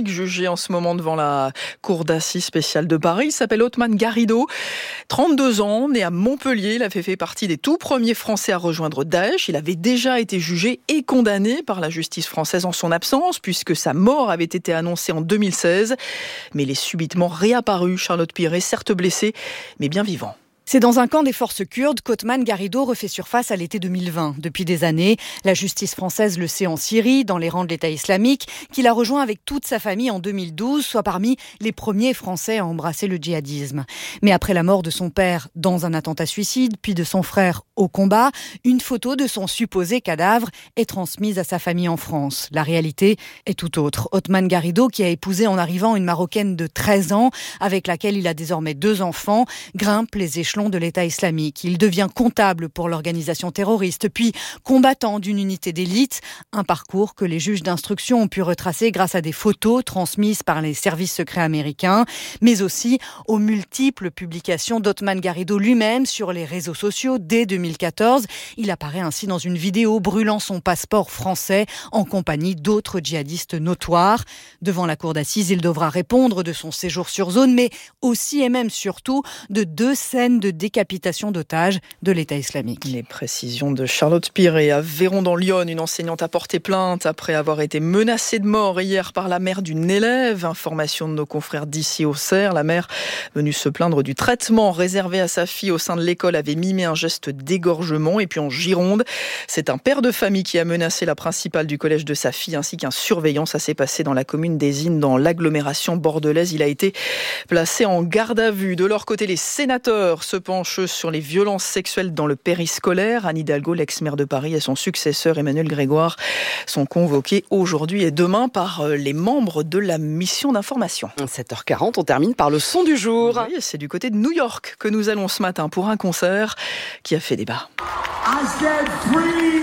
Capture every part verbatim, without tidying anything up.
politique jugé en ce moment devant la cour d'assises spéciale de Paris. Il s'appelle Othmane Garrido, trente-deux ans, né à Montpellier. Il avait fait partie des tout premiers Français à rejoindre Daesh. Il avait déjà été jugé et condamné par la justice française en son absence, puisque sa mort avait été annoncée en deux mille seize. Mais il est subitement réapparu, Charlotte Piré, certes blessé, mais bien vivant. C'est dans un camp des forces kurdes qu'Othmane Garrido refait surface à l'été deux mille vingt. Depuis des années, la justice française le sait en Syrie, dans les rangs de l'État islamique, qu'il a rejoint avec toute sa famille en deux mille douze, soit parmi les premiers Français à embrasser le djihadisme. Mais après la mort de son père dans un attentat suicide, puis de son frère au combat, une photo de son supposé cadavre est transmise à sa famille en France. La réalité est tout autre. Othmane Garrido, qui a épousé en arrivant une Marocaine de treize ans, avec laquelle il a désormais deux enfants, grimpe les échelons de l'État islamique. Il devient comptable pour l'organisation terroriste, puis combattant d'une unité d'élite, un parcours que les juges d'instruction ont pu retracer grâce à des photos transmises par les services secrets américains, mais aussi aux multiples publications d'Othmane Garrido lui-même sur les réseaux sociaux dès deux mille quatorze. Il apparaît ainsi dans une vidéo brûlant son passeport français en compagnie d'autres djihadistes notoires. Devant la cour d'assises, il devra répondre de son séjour sur zone, mais aussi et même surtout de deux scènes de décapitation d'otages de l'État islamique. Les précisions de Charlotte Piré. À Véron dans l'Yonne, une enseignante a porté plainte après avoir été menacée de mort hier par la mère d'une élève. Information de nos confrères d'ici Auxerre. La mère, venue se plaindre du traitement réservé à sa fille au sein de l'école, avait mimé un geste d'égorgement. Et puis en Gironde, c'est un père de famille qui a menacé la principale du collège de sa fille ainsi qu'un surveillant. Ça s'est passé dans la commune des Innes, dans l'agglomération bordelaise. Il a été placé en garde à vue. De leur côté, les sénateurs se penche sur les violences sexuelles dans le périscolaire. Anne Hidalgo, l'ex-maire de Paris, et son successeur Emmanuel Grégoire sont convoqués aujourd'hui et demain par les membres de la mission d'information. sept heures quarante, on termine par le son du jour. Oui, c'est du côté de New York que nous allons ce matin pour un concert qui a fait débat. I said free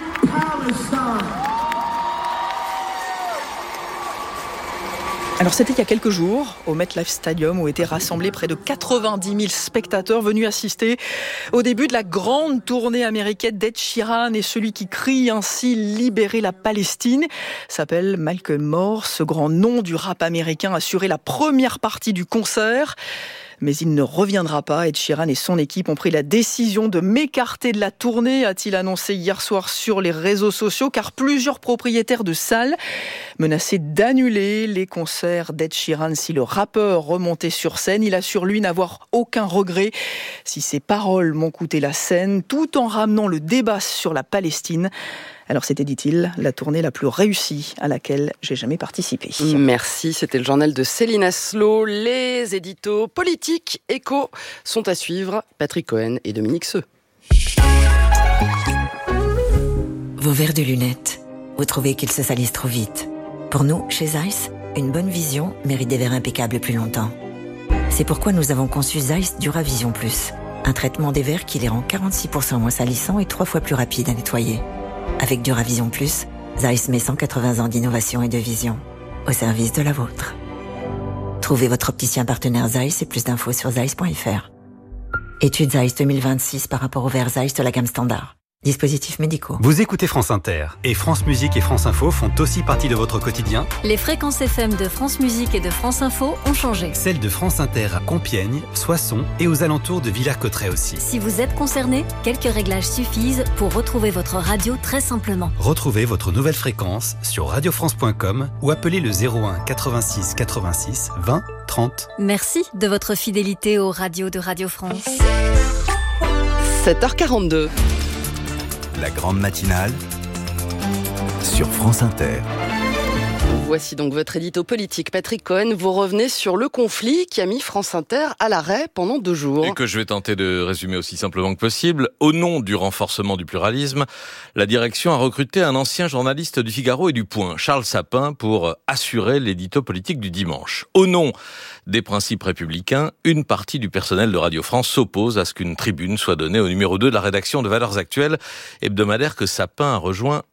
Palestine. Alors c'était il y a quelques jours au MetLife Stadium où étaient rassemblés près de quatre-vingt-dix mille spectateurs venus assister au début de la grande tournée américaine d'Ed Sheeran, et celui qui crie ainsi « Libérer la Palestine » s'appelle Malcolm Moore. Ce grand nom du rap américain assurait la première partie du concert. Mais il ne reviendra pas. Ed Sheeran et son équipe ont pris la décision de m'écarter de la tournée, a-t-il annoncé hier soir sur les réseaux sociaux, car plusieurs propriétaires de salles menaçaient d'annuler les concerts d'Ed Sheeran si le rappeur remontait sur scène. Il assure, lui, n'avoir aucun regret si ses paroles m'ont coûté la scène, tout en ramenant le débat sur la Palestine. Alors c'était, dit-il, la tournée la plus réussie à laquelle j'ai jamais participé. Merci, c'était le journal de Céline Aslo. Les éditos politiques échos sont à suivre. Patrick Cohen et Dominique Seux. Vos verres de lunettes, vous trouvez qu'ils se salissent trop vite. Pour nous, chez Zeiss, une bonne vision mérite des verres impeccables plus longtemps. C'est pourquoi nous avons conçu Zeiss Duravision Plus, un traitement des verres qui les rend quarante-six pour cent moins salissants et trois fois plus rapides à nettoyer. Avec Duravision Plus, Zeiss met cent quatre-vingts ans d'innovation et de vision au service de la vôtre. Trouvez votre opticien partenaire Zeiss et plus d'infos sur zeiss point f r. Étude Zeiss deux mille vingt-six par rapport au verre Zeiss de la gamme standard. Dispositifs médicaux. Vous écoutez France Inter et France Musique et France Info font aussi partie de votre quotidien. Les fréquences F M de France Musique et de France Info ont changé. Celles de France Inter à Compiègne, Soissons et aux alentours de Villers-Cotterêts aussi. Si vous êtes concerné, quelques réglages suffisent pour retrouver votre radio très simplement. Retrouvez votre nouvelle fréquence sur radio france point com ou appelez le zéro un quatre-vingt-six quatre-vingt-six vingt trente. Merci de votre fidélité aux radios de Radio France. sept heures quarante-deux. La grande matinale sur France Inter. Voici donc votre édito politique. Patrick Cohen, vous revenez sur le conflit qui a mis France Inter à l'arrêt pendant deux jours. Et que je vais tenter de résumer aussi simplement que possible. Au nom du renforcement du pluralisme, la direction a recruté un ancien journaliste du Figaro et du Point, Charles Sapin, pour assurer l'édito politique du dimanche. Au nom des principes républicains, une partie du personnel de Radio France s'oppose à ce qu'une tribune soit donnée au numéro deux de la rédaction de Valeurs Actuelles, hebdomadaire que Sapin a rejoint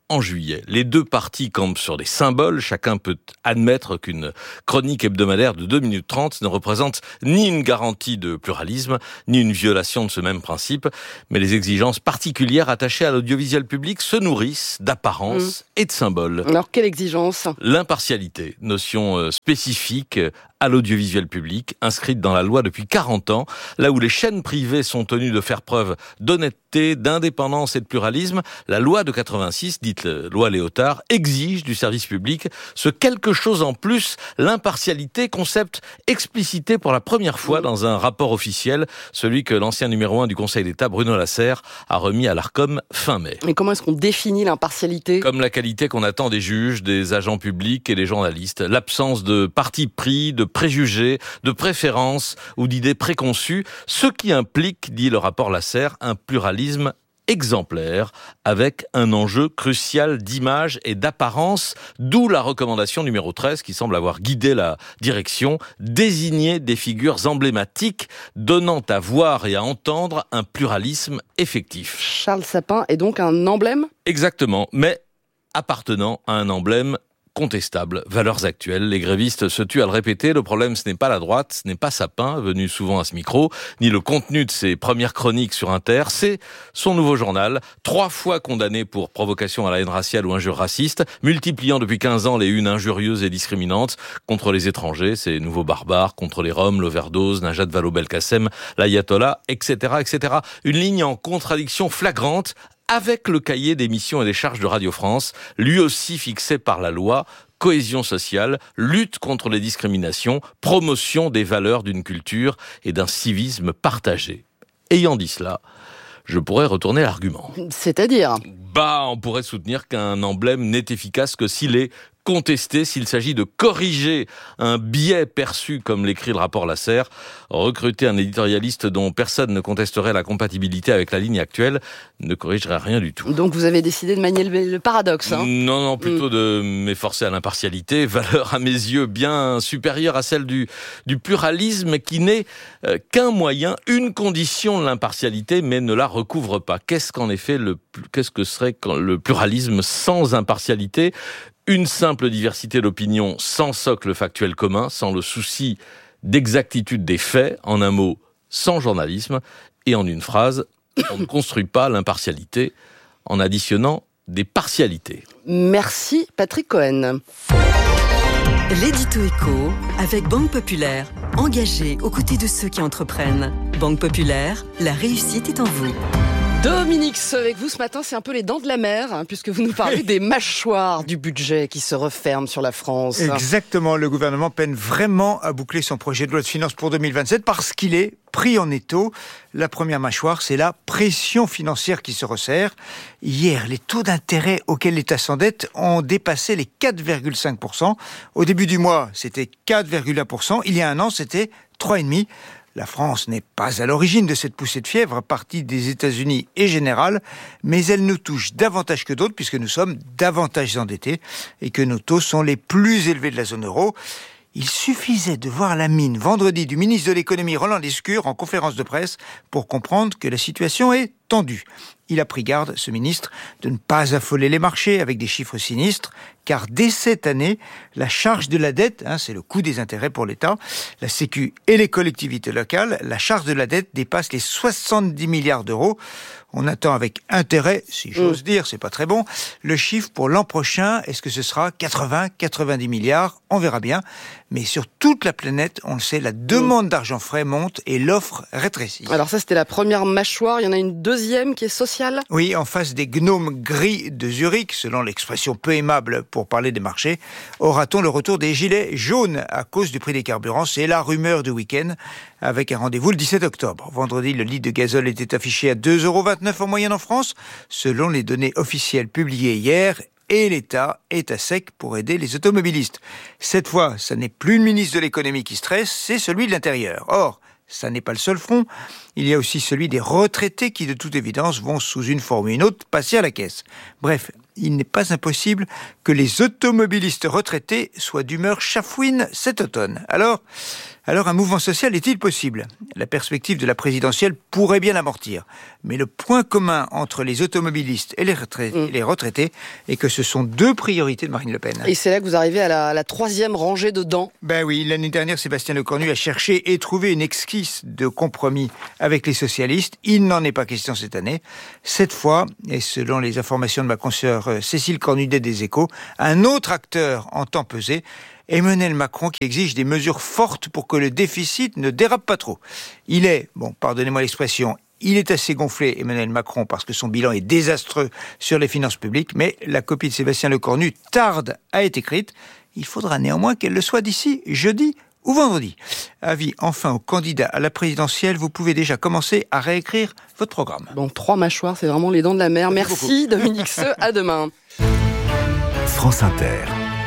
en juillet. Les deux partis campent sur des symboles. Chacun peut admettre qu'une chronique hebdomadaire de deux minutes trente ne représente ni une garantie de pluralisme, ni une violation de ce même principe. Mais les exigences particulières attachées à l'audiovisuel public se nourrissent d'apparence mmh. et de symboles. Alors, quelle exigence ? L'impartialité, notion spécifique à l'audiovisuel public, inscrite dans la loi depuis quarante ans, là où les chaînes privées sont tenues de faire preuve d'honnêteté, d'indépendance et de pluralisme, la loi de quatre-vingt-six, dite loi Léotard, exige du service public ce quelque chose en plus, l'impartialité, concept explicité pour la première fois dans un rapport officiel, celui que l'ancien numéro un du Conseil d'État, Bruno Lasserre, a remis à l'Arcom fin mai. Mais comment est-ce qu'on définit l'impartialité ? Comme la qualité qu'on attend des juges, des agents publics et des journalistes. L'absence de parti pris, de préjugés, de préférences ou d'idées préconçues, ce qui implique, dit le rapport Lasserre, un pluralisme exemplaire avec un enjeu crucial d'image et d'apparence, d'où la recommandation numéro treize qui semble avoir guidé la direction, désigner des figures emblématiques donnant à voir et à entendre un pluralisme effectif. Charles Sapin est donc un emblème ? Exactement, mais appartenant à un emblème contestable, valeurs actuelles. Les grévistes se tuent à le répéter. Le problème, ce n'est pas la droite, ce n'est pas Sapin, venu souvent à ce micro, ni le contenu de ses premières chroniques sur Inter. C'est son nouveau journal, trois fois condamné pour provocation à la haine raciale ou injure raciste, multipliant depuis quinze ans les unes injurieuses et discriminantes contre les étrangers, ces nouveaux barbares, contre les Roms, l'overdose, Najat Vallaud-Belkacem, l'ayatollah, et cetera, et cetera. Une ligne en contradiction flagrante avec le cahier des missions et des charges de Radio France, lui aussi fixé par la loi, cohésion sociale, lutte contre les discriminations, promotion des valeurs d'une culture et d'un civisme partagé. Ayant dit cela, je pourrais retourner l'argument. C'est-à-dire ? Bah, on pourrait soutenir qu'un emblème n'est efficace que s'il est contesté, s'il s'agit de corriger un biais perçu, comme l'écrit le rapport Lasserre. Recruter un éditorialiste dont personne ne contesterait la compatibilité avec la ligne actuelle ne corrigerait rien du tout. Donc vous avez décidé de manier le, le paradoxe, hein ? Non, non, plutôt mmh. de m'efforcer à l'impartialité, valeur à mes yeux bien supérieure à celle du, du pluralisme qui n'est euh, qu'un moyen, une condition de l'impartialité, mais ne la recouvre pas. Qu'est-ce qu'en effet, le, qu'est-ce que serait le pluralisme sans impartialité ? Une simple diversité d'opinions sans socle factuel commun, sans le souci d'exactitude des faits, en un mot, sans journalisme, et en une phrase, on ne construit pas l'impartialité en additionnant des partialités. Merci Patrick Cohen. L'édito éco avec Banque Populaire, engagée aux côtés de ceux qui entreprennent. Banque Populaire, la réussite est en vous. Dominique, avec vous ce matin, c'est un peu les dents de la mer, hein, puisque vous nous parlez des mâchoires du budget qui se referment sur la France. Exactement, le gouvernement peine vraiment à boucler son projet de loi de finances pour deux mille vingt-sept parce qu'il est pris en étau. La première mâchoire, c'est la pression financière qui se resserre. Hier, les taux d'intérêt auxquels l'État s'endette ont dépassé les quatre virgule cinq pour cent. Au début du mois, c'était quatre virgule un pour cent. Il y a un an, c'était trois virgule cinq pour cent. La France n'est pas à l'origine de cette poussée de fièvre, partie des États-Unis et générale, mais elle nous touche davantage que d'autres puisque nous sommes davantage endettés et que nos taux sont les plus élevés de la zone euro. Il suffisait de voir la mine vendredi du ministre de l'économie Roland Lescure en conférence de presse pour comprendre que la situation est tendue. Il a pris garde, ce ministre, de ne pas affoler les marchés avec des chiffres sinistres, car dès cette année, la charge de la dette, hein, c'est le coût des intérêts pour l'État, la Sécu et les collectivités locales, la charge de la dette dépasse les soixante-dix milliards d'euros. On attend avec intérêt, si j'ose dire, c'est pas très bon, le chiffre pour l'an prochain. Est-ce que ce sera quatre-vingts, quatre-vingt-dix milliards ? On verra bien. Mais sur toute la planète, on le sait, la demande d'argent frais monte et l'offre rétrécit. Alors ça, c'était la première mâchoire. Il y en a une deuxième qui est sociale ? Oui, en face des gnomes gris de Zurich, selon l'expression peu aimable pour parler des marchés, aura-t-on le retour des gilets jaunes à cause du prix des carburants ? C'est la rumeur du week-end, avec un rendez-vous le dix-sept octobre. Vendredi, le litre de gazole était affiché à deux euros vingt-neuf en moyenne en France, selon les données officielles publiées hier. Et l'État est à sec pour aider les automobilistes. Cette fois, ça n'est plus le ministre de l'économie qui stresse, c'est celui de l'Intérieur. Or, ça n'est pas le seul front. Il y a aussi celui des retraités qui, de toute évidence, vont sous une forme ou une autre passer à la caisse. Bref, il n'est pas impossible que les automobilistes retraités soient d'humeur chafouine cet automne. Alors, alors un mouvement social est-il possible ? La perspective de la présidentielle pourrait bien l'amortir. Mais le point commun entre les automobilistes et les retraités, mmh. les retraités est que ce sont deux priorités de Marine Le Pen. Et c'est là que vous arrivez à la, la troisième rangée de dents. Ben oui, l'année dernière, Sébastien Lecornu a cherché et trouvé une esquisse de compromis avec les socialistes. Il n'en est pas question cette année. Cette fois, et selon les informations de ma consoeur Cécile Cornudet des Échos, un autre acteur entend peser. Emmanuel Macron qui exige des mesures fortes pour que le déficit ne dérape pas trop. Il est, bon, pardonnez-moi l'expression, il est assez gonflé, Emmanuel Macron, parce que son bilan est désastreux sur les finances publiques, mais la copie de Sébastien Lecornu tarde à être écrite. Il faudra néanmoins qu'elle le soit d'ici jeudi ou vendredi. Avis enfin aux candidats à la présidentielle, vous pouvez déjà commencer à réécrire votre programme. Bon, trois mâchoires, c'est vraiment les dents de la mer. Merci, Merci Dominique Seux, à demain. France Inter.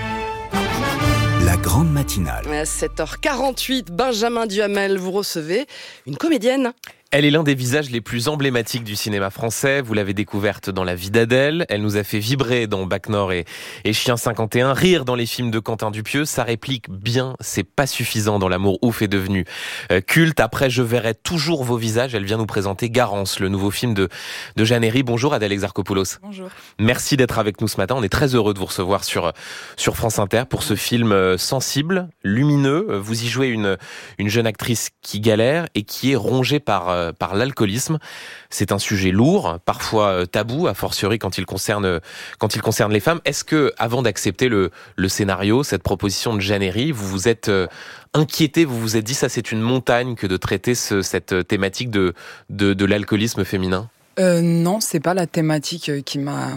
La grande matinale. À sept heures quarante-huit, Benjamin Duhamel, vous recevez une comédienne. Elle est l'un des visages les plus emblématiques du cinéma français. Vous l'avez découverte dans La vie d'Adèle. Elle nous a fait vibrer dans Bac Nord et, et Chien cinquante et un, rire dans les films de Quentin Dupieux. Sa réplique bien, c'est pas suffisant dans L'amour ouf est devenu euh, culte. Après, je verrai toujours vos visages. Elle vient nous présenter Garance, le nouveau film de, de Jeanne Herry. Bonjour Adèle Exarchopoulos. Bonjour. Merci d'être avec nous ce matin. On est très heureux de vous recevoir sur, sur France Inter pour ce film sensible, lumineux. Vous y jouez une, une jeune actrice qui galère et qui est rongée par par l'alcoolisme. C'est un sujet lourd, parfois tabou, a fortiori quand il concerne, quand il concerne les femmes. Est-ce que, avant d'accepter le, le scénario, cette proposition de Jeanne Herry, vous vous êtes inquiété, vous vous êtes dit ça c'est une montagne que de traiter ce, cette thématique de, de, de l'alcoolisme féminin ? euh, Non, c'est pas la thématique qui m'a...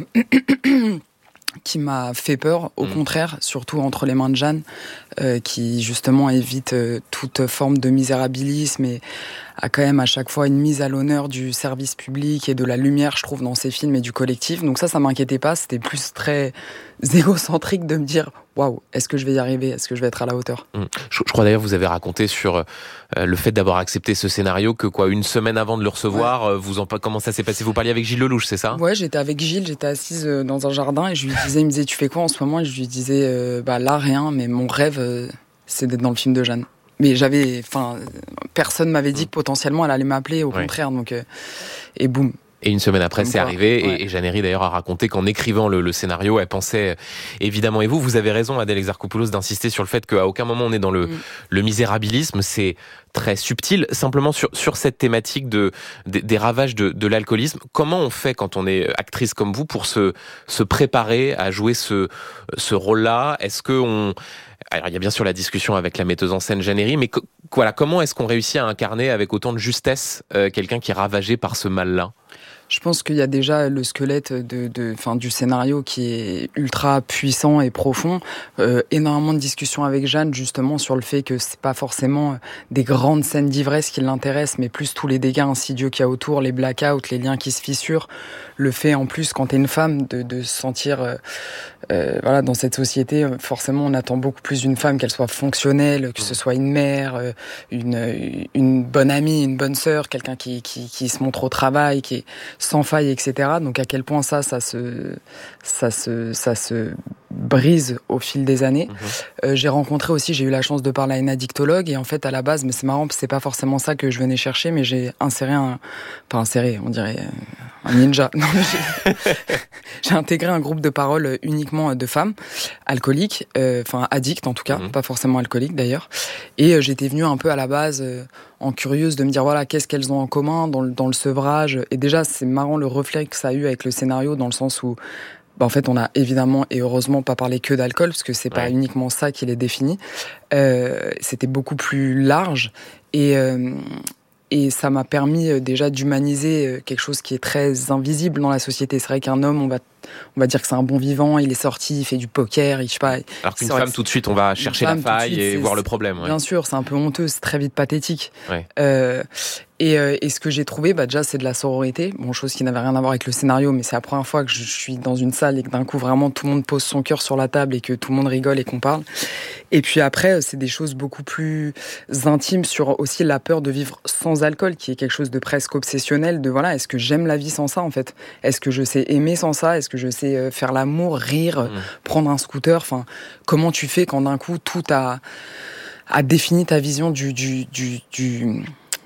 qui m'a fait peur, au mmh. contraire, surtout entre les mains de Jeanne, euh, qui justement évite euh, toute forme de misérabilisme et a quand même à chaque fois une mise à l'honneur du service public et de la lumière, je trouve, dans ses films et du collectif. Donc ça, ça m'inquiétait pas, c'était plus très égocentrique de me dire « Waouh, est-ce que je vais y arriver ? Est-ce que je vais être à la hauteur ?» mmh. je, je crois d'ailleurs vous avez raconté sur euh, le fait d'avoir accepté ce scénario que quoi, une semaine avant de le recevoir, ouais. euh, vous en, comment ça s'est passé ? Vous parliez avec Gilles Lelouch, c'est ça ? Ouais, j'étais avec Gilles, j'étais assise dans un jardin et je lui disais, il me disait « Tu fais quoi en ce moment ?» Et je lui disais euh, « Bah là, rien, mais mon rêve, euh, c'est d'être dans le film de Jeanne. » Mais j'avais, enfin, personne m'avait dit que potentiellement elle allait m'appeler, au ouais. contraire, donc, euh, et boum. Et une semaine après, Comme c'est quoi. arrivé. Ouais. Et, et Jeanne Herry, d'ailleurs, a raconté qu'en écrivant le, le scénario, elle pensait, évidemment, et vous, vous avez raison, Adèle Exarchopoulos, d'insister sur le fait qu'à aucun moment on est dans le, mmh. le misérabilisme. C'est très subtil. Simplement, sur, sur cette thématique de, de, des ravages de, de l'alcoolisme, comment on fait quand on est actrice comme vous pour se, se préparer à jouer ce, ce rôle-là ? Est-ce qu'on... Alors, il y a bien sûr la discussion avec la metteuse en scène Jeanne Herry, mais co- voilà, comment est-ce qu'on réussit à incarner avec autant de justesse euh, quelqu'un qui est ravagé par ce mal-là ? Je pense qu'il y a déjà le squelette de, de, enfin, du scénario qui est ultra puissant et profond. Euh, énormément de discussions avec Jeanne justement sur le fait que c'est pas forcément des grandes scènes d'ivresse qui l'intéressent, mais plus tous les dégâts insidieux qu'il y a autour, les blackouts, les liens qui se fissurent. Le fait en plus, quand t'es une femme, de, de se sentir, euh, euh, voilà, dans cette société, forcément, on attend beaucoup plus d'une femme qu'elle soit fonctionnelle, que ce soit une mère, euh, une, une bonne amie, une bonne sœur, quelqu'un qui, qui, qui se montre au travail, qui est sans faille, et cetera. Donc à quel point ça, ça se, ça se, ça se brise au fil des années. Mmh. Euh, j'ai rencontré aussi, j'ai eu la chance de parler à une addictologue et en fait à la base, mais c'est marrant, c'est pas forcément ça que je venais chercher, mais j'ai inséré un, pas inséré, on dirait un ninja. Non, mais j'ai, j'ai intégré un groupe de parole uniquement de femmes alcooliques, euh, enfin addictes en tout cas, mmh. pas forcément alcooliques d'ailleurs. Et euh, j'étais venue un peu à la base euh, en curieuse de me dire voilà qu'est-ce qu'elles ont en commun dans le, dans le sevrage. Et déjà c'est marrant le reflet que ça a eu avec le scénario dans le sens où bah en fait, on a évidemment et heureusement pas parlé que d'alcool, parce que c'est ouais. pas uniquement ça qui les définit. Euh, c'était beaucoup plus large et euh, et ça m'a permis déjà d'humaniser quelque chose qui est très invisible dans la société. C'est vrai qu'un homme, on va on va dire que c'est un bon vivant, il est sorti, il fait du poker, il, je sais pas. Alors qu'une femme, tout de suite, on va chercher la faille suite, et voir le problème. Ouais. Bien sûr, c'est un peu honteux, c'est très vite pathétique. Ouais. Euh, et, euh, et ce que j'ai trouvé, bah déjà, c'est de la sororité. Bon, chose qui n'avait rien à voir avec le scénario, mais c'est la première fois que je suis dans une salle et que d'un coup, vraiment, tout le monde pose son cœur sur la table et que tout le monde rigole et qu'on parle. Et puis après, c'est des choses beaucoup plus intimes sur aussi la peur de vivre sans alcool, qui est quelque chose de presque obsessionnel, de voilà, est-ce que j'aime la vie sans ça, en fait ? Est-ce que je sais aimer sans ça ? Est-ce que que je sais faire l'amour, rire, mmh. prendre un scooter. Enfin, comment tu fais quand d'un coup tout a, a défini ta vision du, du, du, du,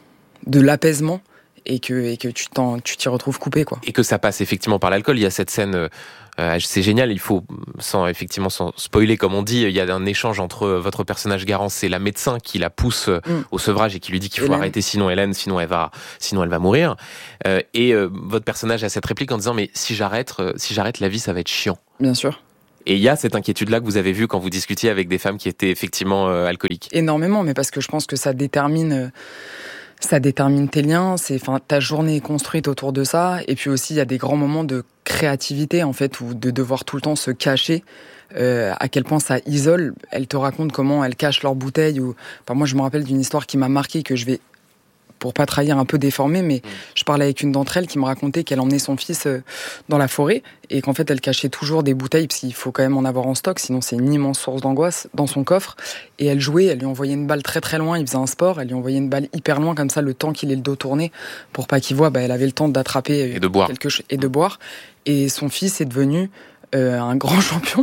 de l'apaisement et que, et que tu, t'en, tu t'y retrouves coupé, quoi. Et que ça passe effectivement par l'alcool. Il y a cette scène... Euh, c'est génial, il faut, sans effectivement sans spoiler comme on dit, il y a un échange entre votre personnage Garance et la médecin qui la pousse mm. au sevrage et qui lui dit qu'il faut Hélène. arrêter sinon Hélène, sinon elle va, sinon elle va mourir. Euh, et euh, votre personnage a cette réplique en disant mais si j'arrête, euh, si j'arrête la vie ça va être chiant. Bien sûr. Et il y a cette inquiétude-là que vous avez vue quand vous discutiez avec des femmes qui étaient effectivement euh, alcooliques. Énormément, mais parce que je pense que ça détermine... Euh... Ça détermine tes liens, c'est, enfin, ta journée est construite autour de ça. Et puis aussi, il y a des grands moments de créativité, en fait, ou de devoir tout le temps se cacher. Euh, à quel point ça isole. Elles te racontent comment elles cachent leurs bouteilles. Ou... Enfin, moi, je me rappelle d'une histoire qui m'a marquée, que je vais, pour pas trahir, un peu déformée, mais mmh. je parlais avec une d'entre elles qui me racontait qu'elle emmenait son fils dans la forêt et qu'en fait, elle cachait toujours des bouteilles, parce qu'il faut quand même en avoir en stock, sinon c'est une immense source d'angoisse, dans son coffre. Et elle jouait, elle lui envoyait une balle très très loin, il faisait un sport, elle lui envoyait une balle hyper loin, comme ça, le temps qu'il ait le dos tourné, pour pas qu'il voit, bah, elle avait le temps d'attraper et de boire. quelque chose et de boire. Et son fils est devenu euh, un grand champion.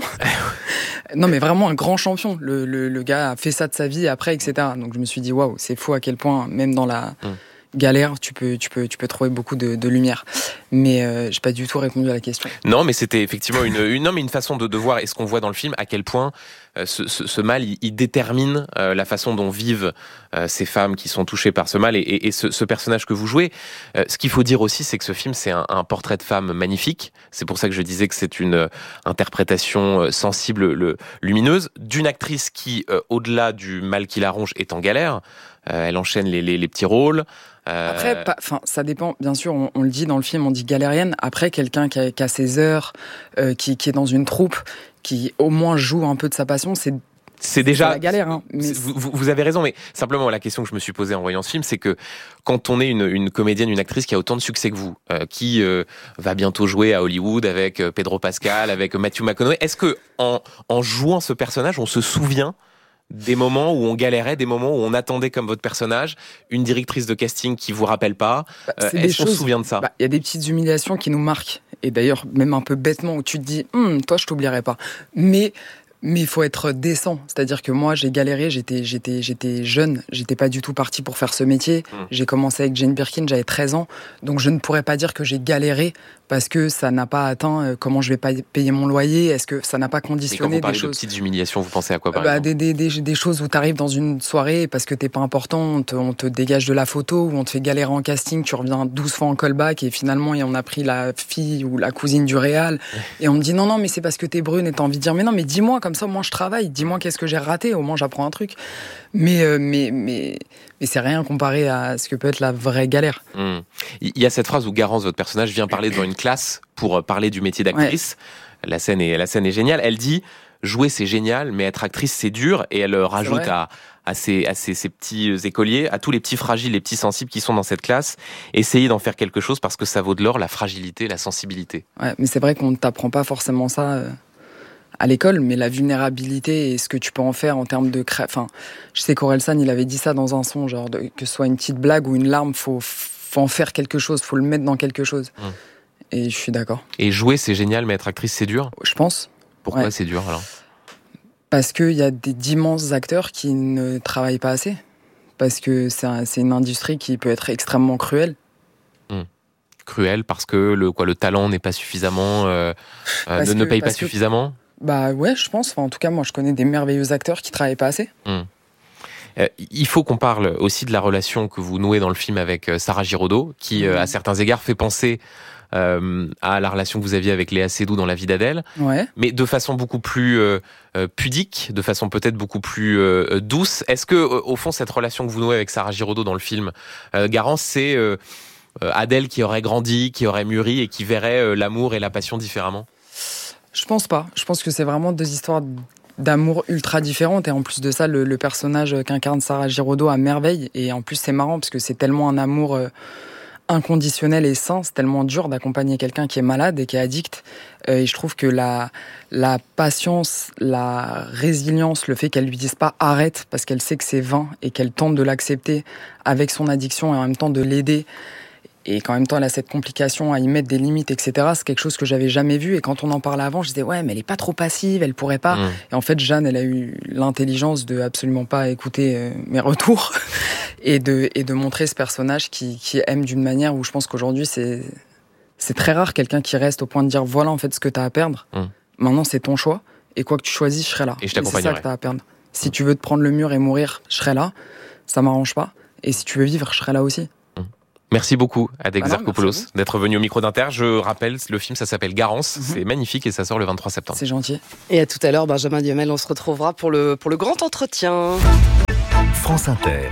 Non, mais vraiment un grand champion. Le, le, le gars a fait ça de sa vie après, et cetera. Donc je me suis dit, waouh, c'est fou à quel point, même dans la mmh. galère, tu peux, tu peux, tu peux trouver beaucoup de, de lumière. Mais euh, j'ai pas du tout répondu à la question. Non, mais c'était effectivement une, une, non, mais une façon de, de voir, et ce qu'on voit dans le film, à quel point euh, ce, ce, ce mal, il, il détermine euh, la façon dont vivent euh, ces femmes qui sont touchées par ce mal, et, et, et ce, ce personnage que vous jouez. Euh, ce qu'il faut dire aussi, c'est que ce film, c'est un, un portrait de femme magnifique. C'est pour ça que je disais que c'est une euh, interprétation euh, sensible, le, lumineuse, d'une actrice qui, euh, au-delà du mal qui la ronge, est en galère. Euh, elle enchaîne les, les, les petits rôles. Euh... Après, enfin, ça dépend. Bien sûr, on, on le dit dans le film, on dit galérienne. Après, quelqu'un qui a, qui a ses heures, euh, qui, qui est dans une troupe, qui au moins joue un peu de sa passion, c'est c'est déjà c'est la galère. Hein, mais... vous, vous avez raison, mais simplement la question que je me suis posée en voyant ce film, c'est que quand on est une, une comédienne, une actrice qui a autant de succès que vous, euh, qui euh, va bientôt jouer à Hollywood avec euh, Pedro Pascal, avec Matthew McConaughey, est-ce que en, en jouant ce personnage, on se souvient des moments où on galérait, des moments où on attendait comme votre personnage une directrice de casting qui vous rappelle pas? Bah, euh, Est-ce qu'on se souvient de ça? Il bah, y a des petites humiliations qui nous marquent. Et d'ailleurs, même un peu bêtement, où tu te dis hm, « toi, je t'oublierai pas ». Mais mais il faut être décent. C'est-à-dire que moi, j'ai galéré, j'étais, j'étais, j'étais jeune, j'étais pas du tout parti pour faire ce métier. Mmh. J'ai commencé avec Jane Birkin, j'avais treize ans. Donc je ne pourrais pas dire que j'ai galéré parce que ça n'a pas atteint euh, comment je vais payer mon loyer, est-ce que ça n'a pas conditionné des choses. Et quand vous parlez de petites humiliations, vous pensez à quoi par bah, exemple? des, des, des, des choses où tu arrives dans une soirée parce que t'es pas important, on te, on te dégage de la photo, ou on te fait galérer en casting, tu reviens douze fois en callback et finalement on a pris la fille ou la cousine du réal et on me dit non, non, mais c'est parce que t'es brune et t'as envie de dire mais non, mais dis-moi, comme ça, moi je travaille, dis-moi qu'est-ce que j'ai raté, au moins j'apprends un truc. Mais, euh, mais, mais, mais c'est rien comparé à ce que peut être la vraie galère. Mmh. Il y a cette phrase où Garance, votre personnage, vient parler devant une classe pour parler du métier d'actrice. Ouais. La scène est, la scène est géniale. Elle dit « Jouer, c'est génial, mais être actrice, c'est dur ». Et elle rajoute à, à, ses, à ses, ses petits écoliers, à tous les petits fragiles, les petits sensibles qui sont dans cette classe, essayez d'en faire quelque chose parce que ça vaut de l'or, la fragilité, la sensibilité. Ouais, mais c'est vrai qu'on ne t'apprend pas forcément ça euh, à l'école, mais la vulnérabilité et ce que tu peux en faire en termes de... Cré... Enfin, je sais qu'Orelsan, il avait dit ça dans un son, genre de, que ce soit une petite blague ou une larme, faut, faut en faire quelque chose, faut le mettre dans quelque chose. Mmh. Et je suis d'accord. Et jouer, c'est génial, mais être actrice, c'est dur? Je pense. Pourquoi ouais. c'est dur, alors? Parce qu'il y a des, d'immenses acteurs qui ne travaillent pas assez. Parce que c'est, un, c'est une industrie qui peut être extrêmement cruelle. Mmh. Cruelle parce que le, quoi, le talent n'est pas suffisamment... Euh, euh, ne, que, ne paye pas suffisamment que, Bah ouais, je pense. Enfin, en tout cas, moi, je connais des merveilleux acteurs qui travaillent pas assez. Mmh. Euh, il faut qu'on parle aussi de la relation que vous nouez dans le film avec Sarah Giraudot, qui, mmh. euh, à certains égards, fait penser euh, à la relation que vous aviez avec Léa Seydoux dans La vie d'Adèle, ouais. mais de façon beaucoup plus euh, pudique, de façon peut-être beaucoup plus euh, douce. Est-ce que, euh, au fond, cette relation que vous nouez avec Sarah Giraudot dans le film, euh, Garance, c'est euh, Adèle qui aurait grandi, qui aurait mûri et qui verrait euh, l'amour et la passion différemment? Je pense pas. Je pense que c'est vraiment deux histoires d'amour ultra différentes. Et en plus de ça, le, le personnage qu'incarne Sarah Giraudot à merveille. Et en plus, c'est marrant parce que c'est tellement un amour euh, inconditionnel et sain. C'est tellement dur d'accompagner quelqu'un qui est malade et qui est addict. Euh, et je trouve que la, la patience, la résilience, le fait qu'elle lui dise pas arrête parce qu'elle sait que c'est vain et qu'elle tente de l'accepter avec son addiction et en même temps de l'aider. et qu'en même temps elle a cette complication à y mettre des limites, et cetera. C'est quelque chose que j'avais jamais vu, et quand on en parlait avant, je disais ouais mais elle est pas trop passive, elle pourrait pas. Mmh. Et en fait Jeanne, elle a eu l'intelligence de absolument pas écouter euh, mes retours et de et de montrer ce personnage qui qui aime d'une manière où je pense qu'aujourd'hui c'est c'est très rare quelqu'un qui reste au point de dire voilà en fait ce que t'as à perdre. Mmh. Maintenant c'est ton choix et quoi que tu choisisses, je serai là. Et je t'accompagnerai. C'est ça que t'as à perdre. Si tu veux te prendre le mur et mourir, je serai là. Ça m'arrange pas. Et si tu veux vivre, je serai là aussi. Merci beaucoup, Adèle Voilà, Exarchopoulos, d'être venu au micro d'Inter. Je rappelle, le film, ça s'appelle Garance. Mm-hmm. C'est magnifique et ça sort le vingt-trois septembre. C'est gentil. Et à tout à l'heure, Benjamin Duhamel, on se retrouvera pour le, pour le grand entretien. France Inter.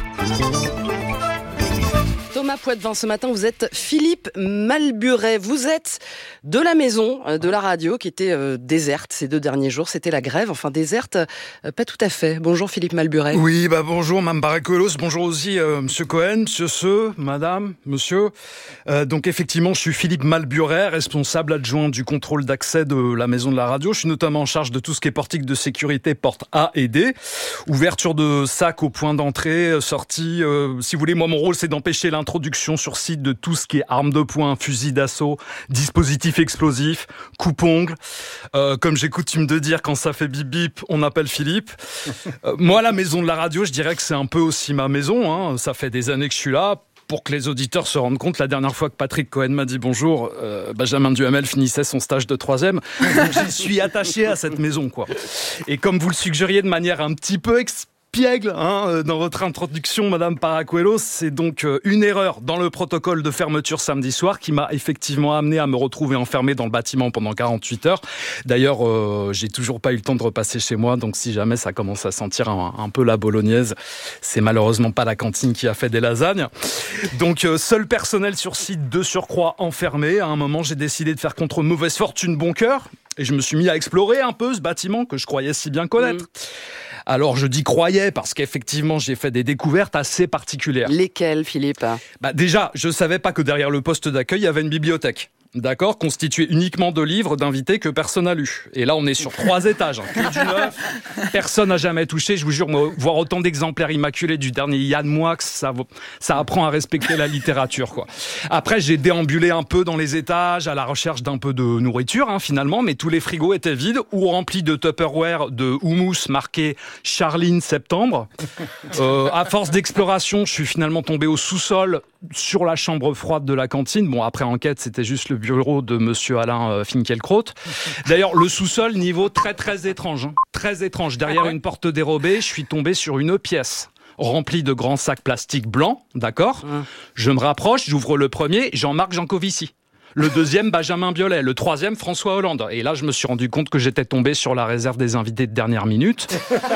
Thomas Poitvin, ce matin, vous êtes Philippe Malburet. Vous êtes de la maison de la radio qui était euh, déserte ces deux derniers jours. C'était la grève, enfin déserte, euh, pas tout à fait. Bonjour Philippe Malburet. Oui, bah bonjour Mme Barakuelos, bonjour aussi euh, Monsieur Cohen, Monsieur Ce, Madame, Monsieur. Euh, donc effectivement, je suis Philippe Malburet, responsable adjoint du contrôle d'accès de la maison de la radio. Je suis notamment en charge de tout ce qui est portique de sécurité, porte A et D, ouverture de sacs au point d'entrée, sortie. Euh, si vous voulez, moi mon rôle c'est d'empêcher l'introduction sur site de tout ce qui est armes de poing, fusil d'assaut, dispositifs explosifs, coupe-ongles. Euh, comme j'ai coutume de dire, quand ça fait bip bip, on appelle Philippe. Euh, moi, la maison de la radio, je dirais que c'est un peu aussi ma maison. Hein. Ça fait des années que je suis là. Pour que les auditeurs se rendent compte, la dernière fois que Patrick Cohen m'a dit bonjour, euh, Benjamin Duhamel finissait son stage de troisième. Donc j'y suis attaché à cette maison, quoi. Et comme vous le suggériez de manière un petit peu ex- Piègle, hein, dans votre introduction, Madame Paracuelos, c'est donc une erreur dans le protocole de fermeture samedi soir qui m'a effectivement amené à me retrouver enfermé dans le bâtiment pendant quarante-huit heures. D'ailleurs, euh, j'ai toujours pas eu le temps de repasser chez moi, donc si jamais ça commence à sentir un, un peu la bolognaise, c'est malheureusement pas la cantine qui a fait des lasagnes. Donc, euh, seul personnel sur site, de surcroît enfermé. À un moment, j'ai décidé de faire contre mauvaise fortune bon cœur et je me suis mis à explorer un peu ce bâtiment que je croyais si bien connaître. Mmh. Alors, je dis croyais parce qu'effectivement, j'ai fait des découvertes assez particulières. Lesquelles, Philippe ? Bah, déjà, je savais pas que derrière le poste d'accueil, il y avait une bibliothèque. D'accord, constitué uniquement de livres d'invités que personne n'a lu. Et là, on est sur trois étages, hein, que du neuf. Personne n'a jamais touché. Je vous jure, moi, voir autant d'exemplaires immaculés du dernier Yann Moix, ça, ça apprend à respecter la littérature, quoi. Après, j'ai déambulé un peu dans les étages à la recherche d'un peu de nourriture, hein, finalement, mais tous les frigos étaient vides ou remplis de Tupperware de houmous marqué Charline Septembre. Euh, à force d'exploration, je suis finalement tombé au sous-sol sur la chambre froide de la cantine. Bon, après enquête, c'était juste le bureau de Monsieur Alain Finkielkraut. D'ailleurs, le sous-sol, niveau très très étrange. Hein. Très étrange. Derrière une porte dérobée, je suis tombé sur une pièce remplie de grands sacs plastiques blancs, d'accord ? Hum. Je me rapproche, j'ouvre le premier, Jean-Marc Jancovici. Le deuxième, Benjamin Biolay. Le troisième, François Hollande. Et là, je me suis rendu compte que j'étais tombé sur la réserve des invités de dernière minute.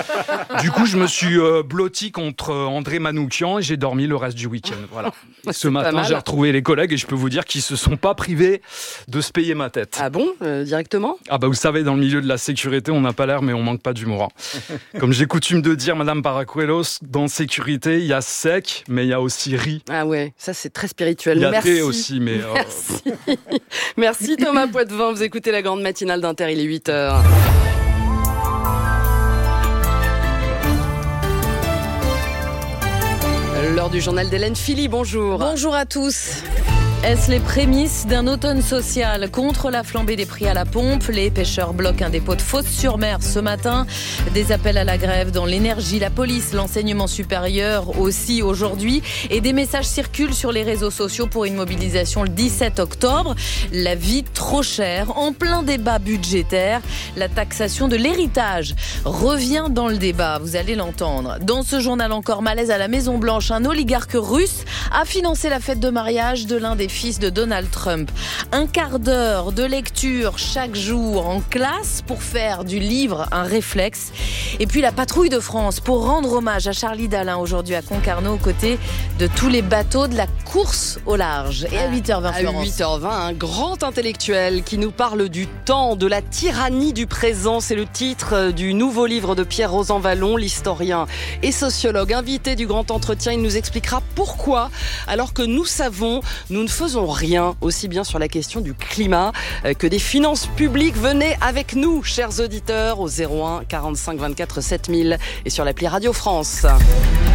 Du coup, je me suis euh, blotti contre André Manoukian et j'ai dormi le reste du week-end. Voilà. Ce matin, j'ai retrouvé les collègues et je peux vous dire qu'ils se sont pas privés de se payer ma tête. Ah bon, euh, directement ? Ah bah vous savez, dans le milieu de la sécurité, on n'a pas l'air, mais on manque pas d'humour. Hein. Comme j'ai coutume de dire, Madame Paracuelos, dans sécurité, il y a sec, mais il y a aussi riz. Ah ouais, ça c'est très spirituel. Il y a Merci. thé aussi, mais... Euh... Merci. Merci Thomas Poitvin, vous écoutez la grande matinale d'Inter, il est huit heures. L'heure du journal d'Hélène Philly, bonjour. Bonjour à tous. Est-ce les prémices d'un automne social contre la flambée des prix à la pompe ? Les pêcheurs bloquent un dépôt de Fos-sur-Mer ce matin. Des appels à la grève dans l'énergie, la police, l'enseignement supérieur aussi aujourd'hui. Et des messages circulent sur les réseaux sociaux pour une mobilisation le dix-sept octobre. La vie trop chère, en plein débat budgétaire. La taxation de l'héritage revient dans le débat, vous allez l'entendre. Dans ce journal encore, malaise à la Maison-Blanche, un oligarque russe a financé la fête de mariage de l'un des fils de Donald Trump. Un quart d'heure de lecture chaque jour en classe pour faire du livre un réflexe. Et puis la patrouille de France pour rendre hommage à Charlie Dalin aujourd'hui à Concarneau aux côtés de tous les bateaux de la course au large. Et à huit heures vingt, Florence. À huit heures vingt, un grand intellectuel qui nous parle du temps, de la tyrannie du présent. C'est le titre du nouveau livre de Pierre Rosanvallon, l'historien et sociologue invité du grand entretien. Il nous expliquera pourquoi, alors que nous savons, nous ne faisons rien, aussi bien sur la question du climat que des finances publiques. Venez avec nous, chers auditeurs, au zéro un quarante-cinq vingt-quatre sept mille et sur l'appli Radio France.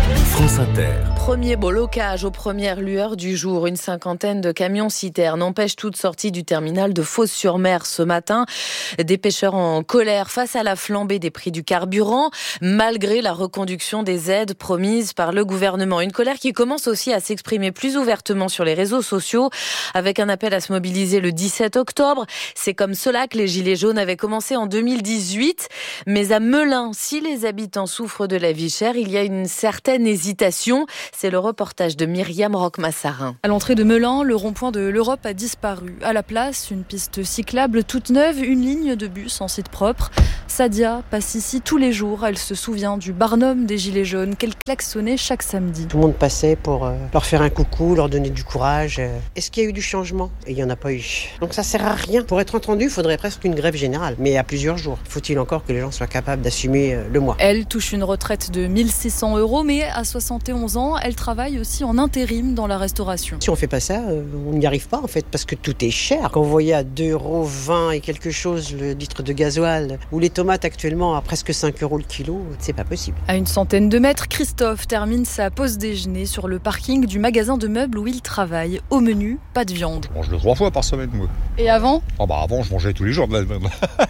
France Inter. Premier blocage aux premières lueurs du jour. Une cinquantaine de camions-citernes empêchent toute sortie du terminal de Fos-sur-Mer ce matin. Des pêcheurs en colère face à la flambée des prix du carburant, malgré la reconduction des aides promises par le gouvernement. Une colère qui commence aussi à s'exprimer plus ouvertement sur les réseaux sociaux, avec un appel à se mobiliser le dix-sept octobre. C'est comme cela que les Gilets jaunes avaient commencé en deux mille dix-huit. Mais à Melun, si les habitants souffrent de la vie chère, il y a une certaine hésitation. C'est le reportage de Myriam Roquemassarin. À l'entrée de Melun, le rond-point de l'Europe a disparu. À la place, une piste cyclable toute neuve, une ligne de bus en site propre. Sadia passe ici tous les jours. Elle se souvient du Barnum des Gilets jaunes qu'elle klaxonnait chaque samedi. Tout le monde passait pour euh, leur faire un coucou, leur donner du courage. Est-ce qu'il y a eu du changement? Et il n'y en a pas eu. Donc ça sert à rien. Pour être entendu, il faudrait presque une grève générale, mais à plusieurs jours. Faut-il encore que les gens soient capables d'assumer euh, le mois. Elle touche une retraite de mille six cents euros, mais à soixante et onze ans, elle travaille aussi en intérim dans la restauration. Si on fait pas ça, euh, on n'y arrive pas en fait, parce que tout est cher. Quand vous voyez à deux euros vingt et quelque chose le litre de gasoil, ou les tomates actuellement à presque cinq euros le kilo, c'est pas possible. À une centaine de mètres, Christophe termine sa pause déjeuner sur le parking du magasin de meubles où il travaille. Au menu, pas de viande. Je mange le trois fois par semaine, moi. Et avant? Ah bah avant, je mangeais tous les jours de la viande.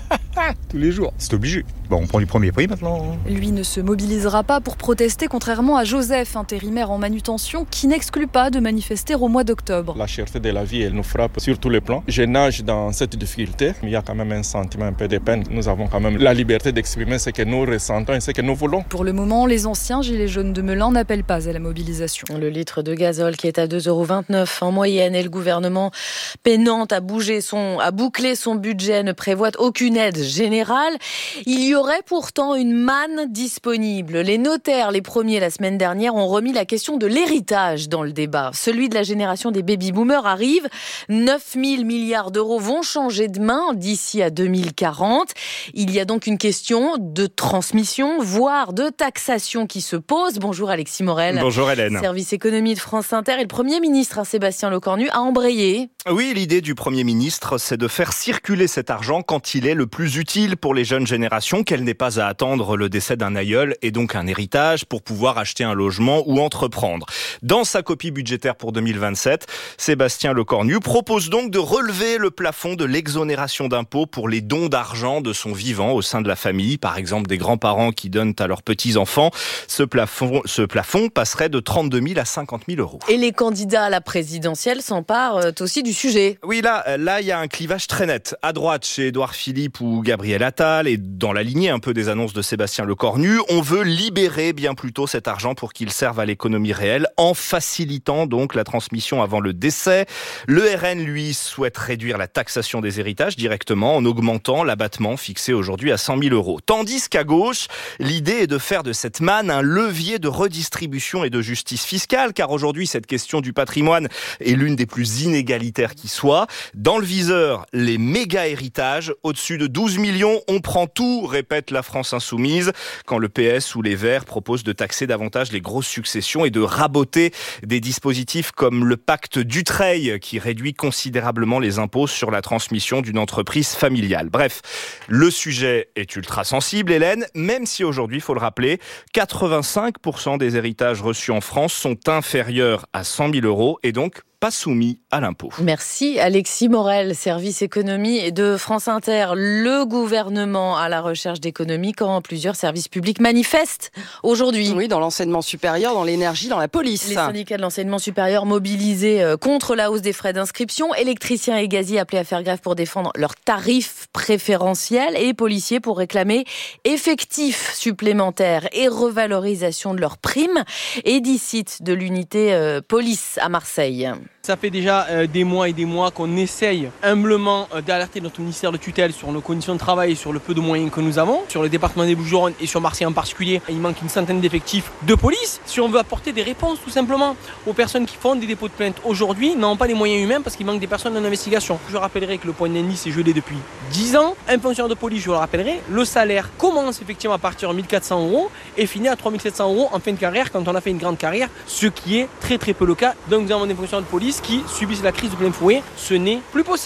Tous les jours, c'est obligé. Bah on prend du premier prix maintenant. Lui ne se mobilisera pas pour protester, contrairement à Joseph, intérimaire en manutention, qui n'exclut pas de manifester au mois d'octobre. La cherté de la vie, elle nous frappe sur tous les plans. Je nage dans cette difficulté, mais il y a quand même un sentiment un peu de peine. Nous avons quand même la liberté d'exprimer ce que nous ressentons et ce que nous voulons. Pour le moment, les anciens Gilets jaunes de Melun n'appellent pas à la mobilisation. Le litre de gazole qui est à deux euros vingt-neuf en moyenne, et le gouvernement peinant à bouger son, à boucler son budget, ne prévoit aucune aide générale. Il y aurait pourtant une manne disponible. Les notaires, les premiers la semaine dernière, ont remis la question de l'héritage dans le débat. Celui de la génération des baby-boomers arrive. neuf mille milliards d'euros vont changer de main d'ici à deux mille quarante. Il y a donc une question de transmission, voire de taxation qui se pose. Bonjour Alexis Morel. Bonjour Hélène. Service économie de France Inter. Et le Premier ministre, hein, Sébastien Lecornu, a embrayé. Oui, l'idée du Premier ministre, c'est de faire circuler cet argent quand il est le plus utile pour les jeunes générations, qu'elle n'ait pas à attendre le décès d'un aïeul et donc un héritage pour pouvoir acheter un logement ou entreprendre. Dans sa copie budgétaire pour deux mille vingt-sept, Sébastien Lecornu propose donc de relever le plafond de l'exonération d'impôts pour les dons d'argent de son vivant au sein de la famille, par exemple des grands-parents qui donnent à leurs petits-enfants. Ce plafond, ce plafond passerait de trente-deux mille à cinquante mille euros. Et les candidats à la présidentielle s'emparent aussi du sujet. Oui, là, là, il y a un clivage très net. À droite, chez Édouard Philippe ou Gabriel Attal, et dans la lignée un peu des annonces de Sébastien Lecornu, on veut libérer bien plus tôt cet argent pour qu'il serve à l'économie réelle, en facilitant donc la transmission avant le décès. Le R N, lui, souhaite réduire la taxation des héritages directement en augmentant l'abattement fixé aujourd'hui à cent mille euros. Tandis qu'à gauche, l'idée est de faire de cette manne un levier de redistribution et de justice fiscale, car aujourd'hui, cette question du patrimoine est l'une des plus inégalitaires qui soit. Dans le viseur, les méga héritages. Au-dessus de douze millions, on prend tout, répète la France Insoumise, quand le P S ou les Verts proposent de taxer davantage les grosses successions et de raboter des dispositifs comme le pacte Dutreil, qui réduit considérablement les impôts sur la transmission d'une entreprise familiale. Bref, le sujet est ultra sensible, Hélène, même si aujourd'hui, il faut le rappeler, quatre-vingt-cinq pour cent des héritages reçus en France sont inférieurs à cent mille euros et donc pas soumis à l'impôt. Merci Alexis Morel, service économie de France Inter. Le gouvernement à la recherche d'économie quand plusieurs services publics manifestent aujourd'hui. Oui, dans l'enseignement supérieur, dans l'énergie, dans la police. Les syndicats de l'enseignement supérieur mobilisés contre la hausse des frais d'inscription, électriciens et gaziers appelés à faire grève pour défendre leurs tarifs préférentiels et policiers pour réclamer effectifs supplémentaires et revalorisation de leurs primes. Édicite de l'unité euh, police à Marseille. Ça fait déjà euh, des mois et des mois qu'on essaye humblement euh, d'alerter notre ministère de tutelle sur nos conditions de travail et sur le peu de moyens que nous avons. Sur le département des Bouches-du-Rhône et sur Marseille en particulier, il manque une centaine d'effectifs de police. Si on veut apporter des réponses tout simplement aux personnes qui font des dépôts de plainte aujourd'hui, n'ont pas les moyens humains parce qu'il manque des personnes en investigation. Je rappellerai que le point d'indice est gelé depuis dix ans. Un fonctionnaire de police, je le rappellerai, le salaire commence effectivement à partir de mille quatre cents euros et finit à trois mille sept cents euros en fin de carrière quand on a fait une grande carrière, ce qui est très très peu le cas. Donc nous avons des fonctionnaires de police qui subissent la crise de plein fouet, ce n'est plus possible.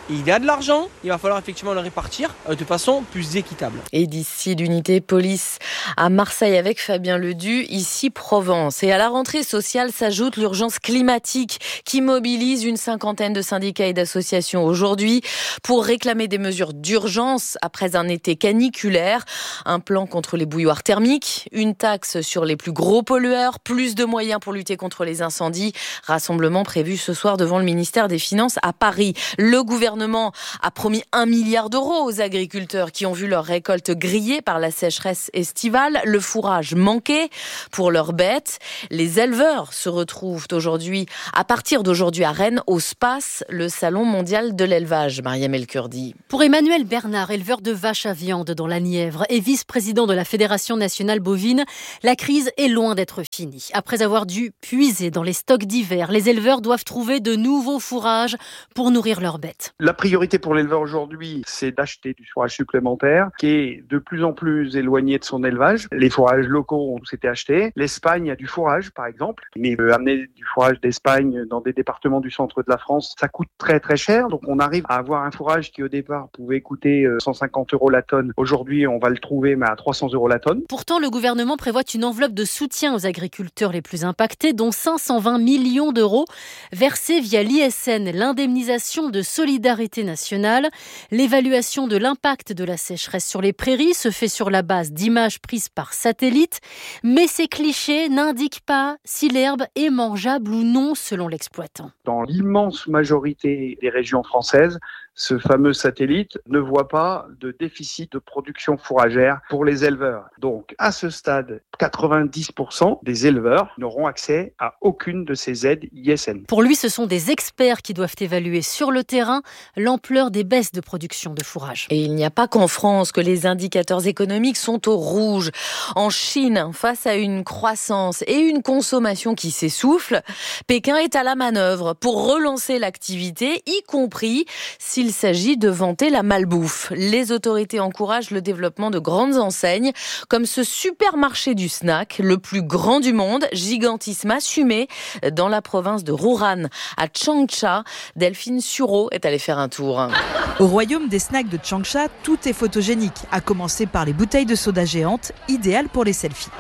il y a de l'argent, il va falloir effectivement le répartir de façon plus équitable. Et d'ici l'unité police à Marseille avec Fabien Ledu, ici Provence. Et à la rentrée sociale s'ajoute l'urgence climatique qui mobilise une cinquantaine de syndicats et d'associations aujourd'hui pour réclamer des mesures d'urgence après un été caniculaire. Un plan contre les bouilloires thermiques, une taxe sur les plus gros pollueurs, plus de moyens pour lutter contre les incendies. Rassemblement prévu ce soir devant le ministère des Finances à Paris. Le gouvernement a promis un milliard d'euros aux agriculteurs qui ont vu leur récolte grillée par la sécheresse estivale, le fourrage manqué pour leurs bêtes. Les éleveurs se retrouvent aujourd'hui, à partir d'aujourd'hui à Rennes, au SPACE, le salon mondial de l'élevage. Mariam El Kurdi. Pour Emmanuel Bernard, éleveur de vaches à viande dans la Nièvre et vice-président de la Fédération nationale bovine, la crise est loin d'être finie. Après avoir dû puiser dans les stocks d'hiver, les éleveurs doivent trouver de nouveaux fourrages pour nourrir leurs bêtes. La priorité pour l'éleveur aujourd'hui, c'est d'acheter du fourrage supplémentaire qui est de plus en plus éloigné de son élevage. Les fourrages locaux ont été achetés. L'Espagne a du fourrage, par exemple, mais euh, amener du fourrage d'Espagne dans des départements du centre de la France, ça coûte très très cher. Donc on arrive à avoir un fourrage qui au départ pouvait coûter cent cinquante euros la tonne. Aujourd'hui, on va le trouver mais à trois cents euros la tonne. Pourtant, le gouvernement prévoit une enveloppe de soutien aux agriculteurs les plus impactés, dont cinq cent vingt millions d'euros versés via l'I S N, l'indemnisation de solidarité nationale. L'évaluation de l'impact de la sécheresse sur les prairies se fait sur la base d'images prises par satellite, mais ces clichés n'indiquent pas si l'herbe est mangeable ou non selon l'exploitant. Dans l'immense majorité des régions françaises, ce fameux satellite ne voit pas de déficit de production fourragère pour les éleveurs. Donc, à ce stade, quatre-vingt-dix pour cent des éleveurs n'auront accès à aucune de ces aides I S N. Pour lui, ce sont des experts qui doivent évaluer sur le terrain l'ampleur des baisses de production de fourrage. Et il n'y a pas qu'en France que les indicateurs économiques sont au rouge. En Chine, face à une croissance et une consommation qui s'essoufflent, Pékin est à la manœuvre pour relancer l'activité, y compris s'il Il s'agit de vanter la malbouffe. Les autorités encouragent le développement de grandes enseignes, comme ce supermarché du snack, le plus grand du monde, gigantisme assumé dans la province de Wuhan, à Changsha. Delphine Sureau est allée faire un tour. Au royaume des snacks de Changsha, tout est photogénique, à commencer par les bouteilles de soda géantes, idéales pour les selfies.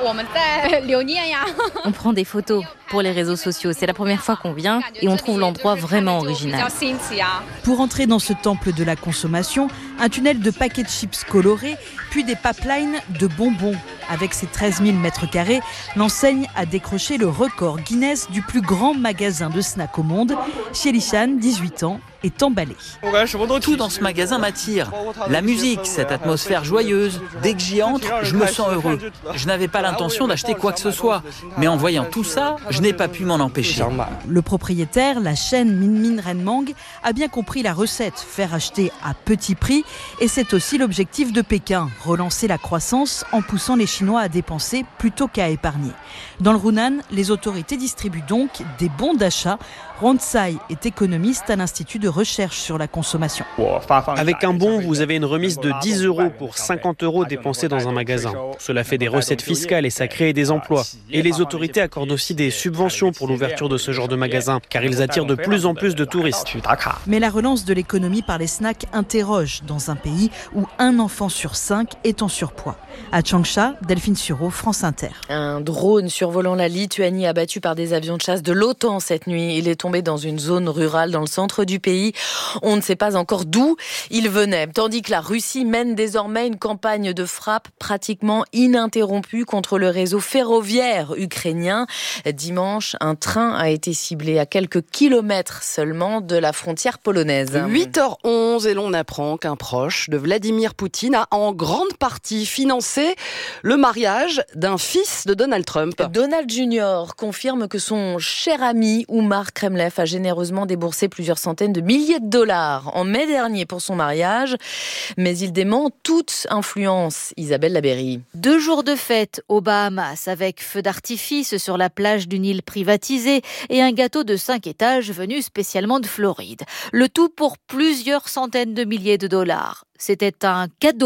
On prend des photos pour les réseaux sociaux. C'est la première fois qu'on vient et on trouve l'endroit vraiment original. Pour entrer dans ce temple de la consommation, un tunnel de paquets de chips colorés, puis des pipelines de bonbons. Avec ses treize mille mètres carrés, l'enseigne a décroché le record Guinness du plus grand magasin de snacks au monde. Shielishan, dix-huit ans, est emballé. Tout dans ce magasin m'attire. La musique, cette atmosphère joyeuse. Dès que j'y entre, je me sens heureux. Je n'avais pas l'intention d'acheter quoi que ce soit. Mais en voyant tout ça, je n'ai pas pu m'en empêcher. Le propriétaire, la chaîne Minmin Renmang, a bien compris la recette, faire acheter à petit prix. Et c'est aussi l'objectif de Pékin, relancer la croissance en poussant les Chinois à dépenser plutôt qu'à épargner. Dans le Hunan, les autorités distribuent donc des bons d'achat. Ron Tsai est économiste à l'Institut de recherche sur la consommation. Avec un bon, vous avez une remise de dix euros pour cinquante euros dépensés dans un magasin. Cela fait des recettes fiscales et ça crée des emplois. Et les autorités accordent aussi des subventions pour l'ouverture de ce genre de magasin, car ils attirent de plus en plus de touristes. Mais la relance de l'économie par les snacks interroge dans un pays où un enfant sur cinq est en surpoids. À Changsha, Delphine Sureau, France Inter. Un drone survolant la Lituanie abattu par des avions de chasse de l'OTAN cette nuit. Il est tombé dans une zone rurale dans le centre du pays. On ne sait pas encore d'où il venait. Tandis que la Russie mène désormais une campagne de frappe pratiquement ininterrompue contre le réseau ferroviaire ukrainien. Dimanche, un train a été ciblé à quelques kilomètres seulement de la frontière polonaise. huit heures onze et l'on apprend qu'un proche de Vladimir Poutine a en grande partie financé le mariage d'un fils de Donald Trump. Donald Junior confirme que son cher ami Oumar Kremlev a généreusement déboursé plusieurs centaines de milliers de dollars en mai dernier pour son mariage, mais il dément toute influence. Isabelle Labéry. Deux jours de fête aux Bahamas avec feux d'artifice sur la plage d'une île privatisée et un gâteau de cinq étages venu spécialement de Floride. Le tout pour plusieurs centaines de milliers de dollars. C'était un cadeau,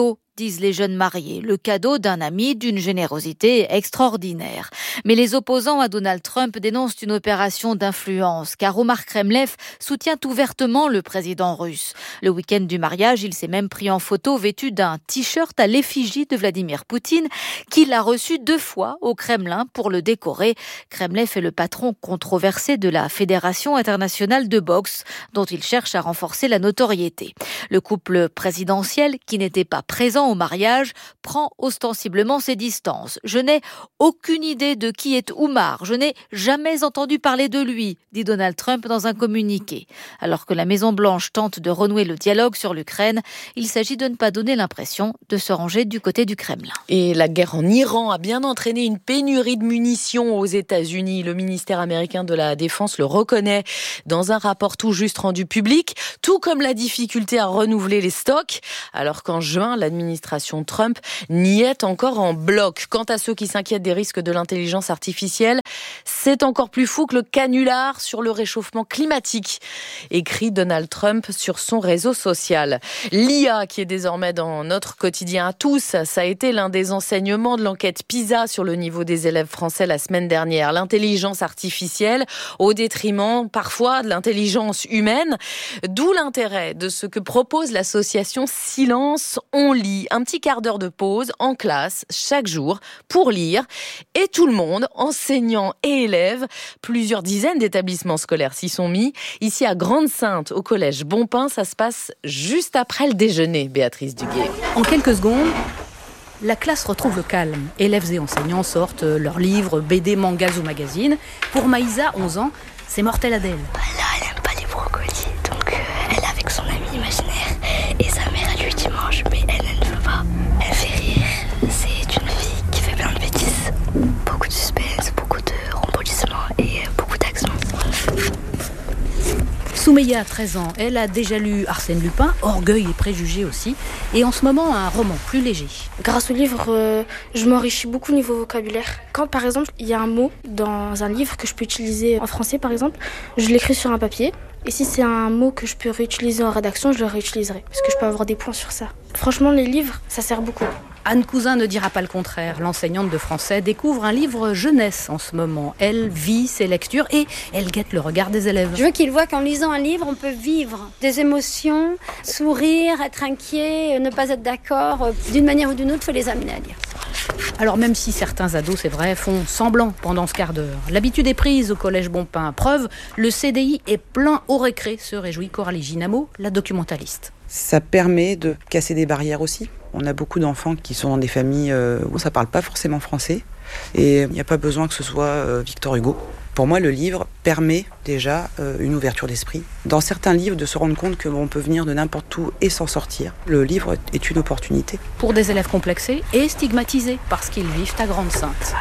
disent les jeunes mariés, le cadeau d'un ami d'une générosité extraordinaire. Mais les opposants à Donald Trump dénoncent une opération d'influence, car Omar Kremlev soutient ouvertement le président russe. Le week-end du mariage, il s'est même pris en photo vêtu d'un t-shirt à l'effigie de Vladimir Poutine, qu'il a reçu deux fois au Kremlin pour le décorer. Kremlev est le patron controversé de la Fédération internationale de boxe, dont il cherche à renforcer la notoriété. Le couple présidentiel, qui n'était pas présent au mariage, prend ostensiblement ses distances. « Je n'ai aucune idée de qui est Omar. Je n'ai jamais entendu parler de lui », dit Donald Trump dans un communiqué. Alors que la Maison-Blanche tente de renouer le dialogue sur l'Ukraine, il s'agit de ne pas donner l'impression de se ranger du côté du Kremlin. Et la guerre en Iran a bien entraîné une pénurie de munitions aux États-Unis. Le ministère américain de la Défense le reconnaît dans un rapport tout juste rendu public, tout comme la difficulté à renouveler les stocks, alors qu'en juin, l'administration Trump n'y est encore en bloc. Quant à ceux qui s'inquiètent des risques de l'intelligence artificielle, c'est encore plus fou que le canular sur le réchauffement climatique, écrit Donald Trump sur son réseau social. L'I A, qui est désormais dans notre quotidien à tous, ça a été l'un des enseignements de l'enquête PISA sur le niveau des élèves français la semaine dernière. L'intelligence artificielle au détriment parfois de l'intelligence humaine, d'où l'intérêt de ce que propose l'association Silence on lit. Un petit quart d'heure de pause en classe chaque jour pour lire, et tout le monde, enseignants et élèves, plusieurs dizaines d'établissements scolaires s'y sont mis. Ici à Grande-Sainte, au collège Bonpin, ça se passe juste après le déjeuner, Béatrice Duguay. En quelques secondes, la classe retrouve le calme. Élèves et enseignants sortent leurs livres, B D, mangas ou magazines. Pour Maïsa, onze ans, c'est mortel Adèle. Là, elle n'aime pas les brocolis, donc euh, elle est avec son ami imaginaire. Et sa mère, elle lui dit mange, mais elle, elle ne veut pas. Elle fait rire. C'est une fille qui fait plein de bêtises. Beaucoup de suspense, beaucoup de rebondissements et beaucoup d'action. Soumeya, treize ans, elle a déjà lu Arsène Lupin, Orgueil et préjugés aussi, et en ce moment un roman plus léger. Grâce au livre, euh, je m'enrichis beaucoup au niveau vocabulaire. Quand par exemple il y a un mot dans un livre que je peux utiliser en français par exemple, je l'écris sur un papier. Et si c'est un mot que je peux réutiliser en rédaction, je le réutiliserai, parce que je peux avoir des points sur ça. Franchement, les livres, ça sert beaucoup. Anne Cousin ne dira pas le contraire. L'enseignante de français découvre un livre jeunesse en ce moment. Elle vit ses lectures et elle guette le regard des élèves. Je veux qu'ils voient qu'en lisant un livre, on peut vivre des émotions, sourire, être inquiet, ne pas être d'accord. D'une manière ou d'une autre, il faut les amener à lire. Alors même si certains ados, c'est vrai, font semblant pendant ce quart d'heure, l'habitude est prise au collège Bonpin. Preuve, le C D I est plein au récré, se réjouit Coralie Ginamo, la documentaliste. Ça permet de casser des barrières aussi. On a beaucoup d'enfants qui sont dans des familles où ça ne parle pas forcément français. Et il n'y a pas besoin que ce soit Victor Hugo. Pour moi, le livre permet déjà une ouverture d'esprit. Dans certains livres, de se rendre compte qu'on peut venir de n'importe où et s'en sortir. Le livre est une opportunité. Pour des élèves complexés et stigmatisés parce qu'ils vivent à Grande-Sainte.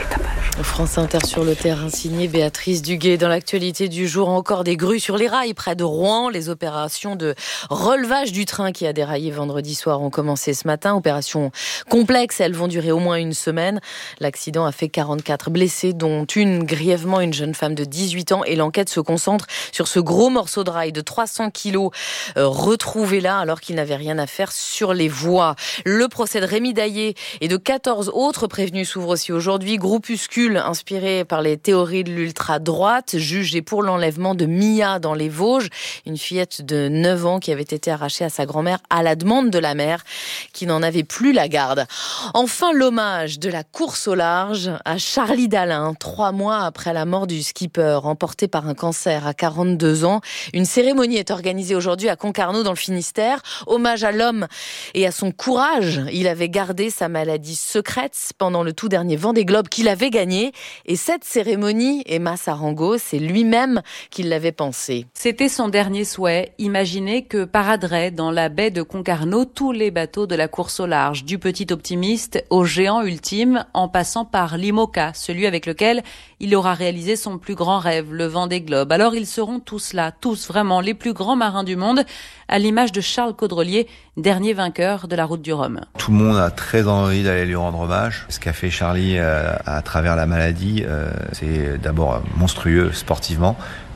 France Inter sur le terrain, signé Béatrice Duguay. Dans l'actualité du jour, encore des grues sur les rails près de Rouen. Les opérations de relevage du train qui a déraillé vendredi soir ont commencé ce matin. Opérations complexes, elles vont durer au moins une semaine. L'accident a fait quarante-quatre blessés, dont une grièvement, une jeune femme de dix-huit ans. Et l'enquête se concentre sur ce gros morceau de rail de trois cents kilos euh, retrouvé là alors qu'il n'avait rien à faire sur les voies. Le procès de Rémi Daillé et de quatorze autres prévenus s'ouvre aussi aujourd'hui. Groupuscule inspiré par les théories de l'ultra-droite, jugé pour l'enlèvement de Mia dans les Vosges, une fillette de neuf ans qui avait été arrachée à sa grand-mère à la demande de la mère, qui n'en avait plus la garde. Enfin, l'hommage de la course au large à Charlie Dalin, trois mois après la mort du skipper, emporté par un cancer à quarante-deux ans. Une cérémonie est organisée aujourd'hui à Concarneau dans le Finistère. Hommage à l'homme et à son courage. Il avait gardé sa maladie secrète pendant le tout dernier Vendée Globe qu'il avait gagné. Et cette cérémonie, Emma Sarango, c'est lui-même qui l'avait pensée. C'était son dernier souhait, imaginer que paraderaient dans la baie de Concarneau tous les bateaux de la course au large, du petit optimiste au géant ultime, en passant par l'IMOCA, celui avec lequel il aura réalisé son plus grand rêve, le Vendée Globe. Alors ils seront tous là, tous vraiment les plus grands marins du monde, à l'image de Charles Caudrelier, dernier vainqueur de la Route du Rhum. Tout le monde a très envie d'aller lui rendre hommage. Ce qu'a fait Charlie euh, à travers la maladie, euh, c'est d'abord monstrueux sportivement,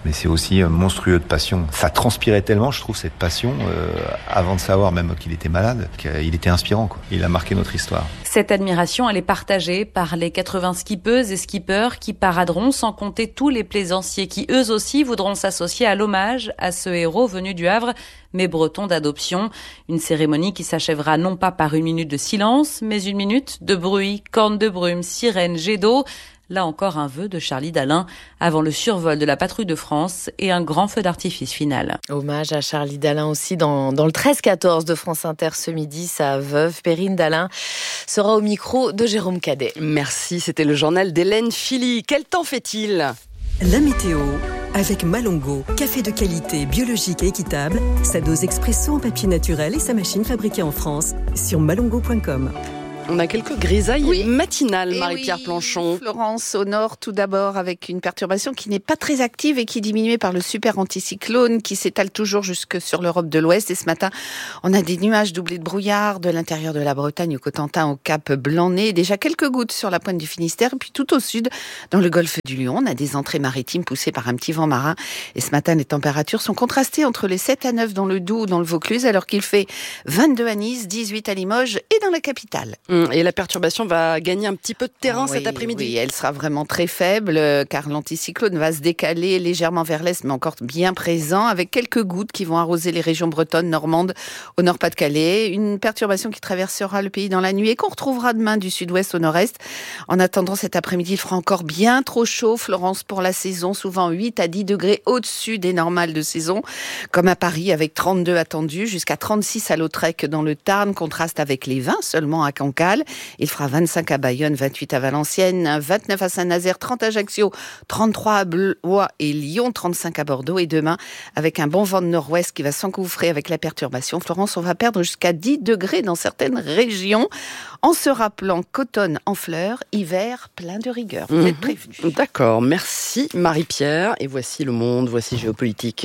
mais c'est aussi monstrueux de passion. Ça transpirait tellement, je trouve, cette passion, euh, avant de savoir même qu'il était malade, qu'il était inspirant, quoi. Il a marqué notre histoire. Cette admiration, elle est partagée par les quatre-vingts skippeuses et skippers qui paraderont, sans compter tous les plaisanciers qui, eux aussi, voudront s'associer à l'hommage à ce héros venu du Havre, mais breton d'adoption. Une cérémonie qui s'achèvera non pas par une minute de silence, mais une minute de bruit, cornes de brume, sirènes, jets d'eau. Là encore un vœu de Charlie Dalin avant le survol de la patrouille de France et un grand feu d'artifice final. Hommage à Charlie Dalin aussi dans, dans le treize quatorze de France Inter ce midi. Sa veuve, Perrine Dalin, sera au micro de Jérôme Cadet. Merci, c'était le journal d'Hélène Philly. Quel temps fait-il ? La météo avec Malongo, café de qualité, biologique et équitable, sa dose expresso en papier naturel et sa machine fabriquée en France sur malongo point com. On a quelques grisailles oui. matinales, Marie-Pierre oui, Planchon. Florence, au nord, tout d'abord, avec une perturbation qui n'est pas très active et qui est diminuée par le super anticyclone qui s'étale toujours jusque sur l'Europe de l'Ouest. Et ce matin, on a des nuages doublés de brouillard de l'intérieur de la Bretagne au Cotentin au Cap Blanc-Nez. Déjà quelques gouttes sur la pointe du Finistère. Et puis tout au sud, dans le golfe du Lion, on a des entrées maritimes poussées par un petit vent marin. Et ce matin, les températures sont contrastées entre les sept à neuf dans le Doubs ou dans le Vaucluse, alors qu'il fait vingt-deux à Nice, dix-huit à Limoges et dans la capitale. Et la perturbation va gagner un petit peu de terrain oui, cet après-midi. Oui, elle sera vraiment très faible car l'anticyclone va se décaler légèrement vers l'est, mais encore bien présent, avec quelques gouttes qui vont arroser les régions bretonnes, normandes, au nord-Pas-de-Calais. Une perturbation qui traversera le pays dans la nuit et qu'on retrouvera demain du sud-ouest au nord-est. En attendant cet après-midi, il fera encore bien trop chaud, Florence, pour la saison, souvent huit à dix degrés au-dessus des normales de saison, comme à Paris avec trente-deux attendus, jusqu'à trente-six à Lautrec dans le Tarn, contraste avec les vingt seulement à Cancale. Il fera vingt-cinq à Bayonne, vingt-huit à Valenciennes, vingt-neuf à Saint-Nazaire, trente à Ajaccio, trente-trois à Blois et Lyon, trente-cinq à Bordeaux. Et demain, avec un bon vent de nord-ouest qui va s'engouffrer avec la perturbation, Florence, on va perdre jusqu'à dix degrés dans certaines régions, en se rappelant qu'automne en fleurs, hiver plein de rigueur. Vous mmh. êtes prévenus. D'accord, merci Marie-Pierre. Et voici le monde, voici Géopolitique.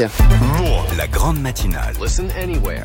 La grande matinale. Listen anywhere.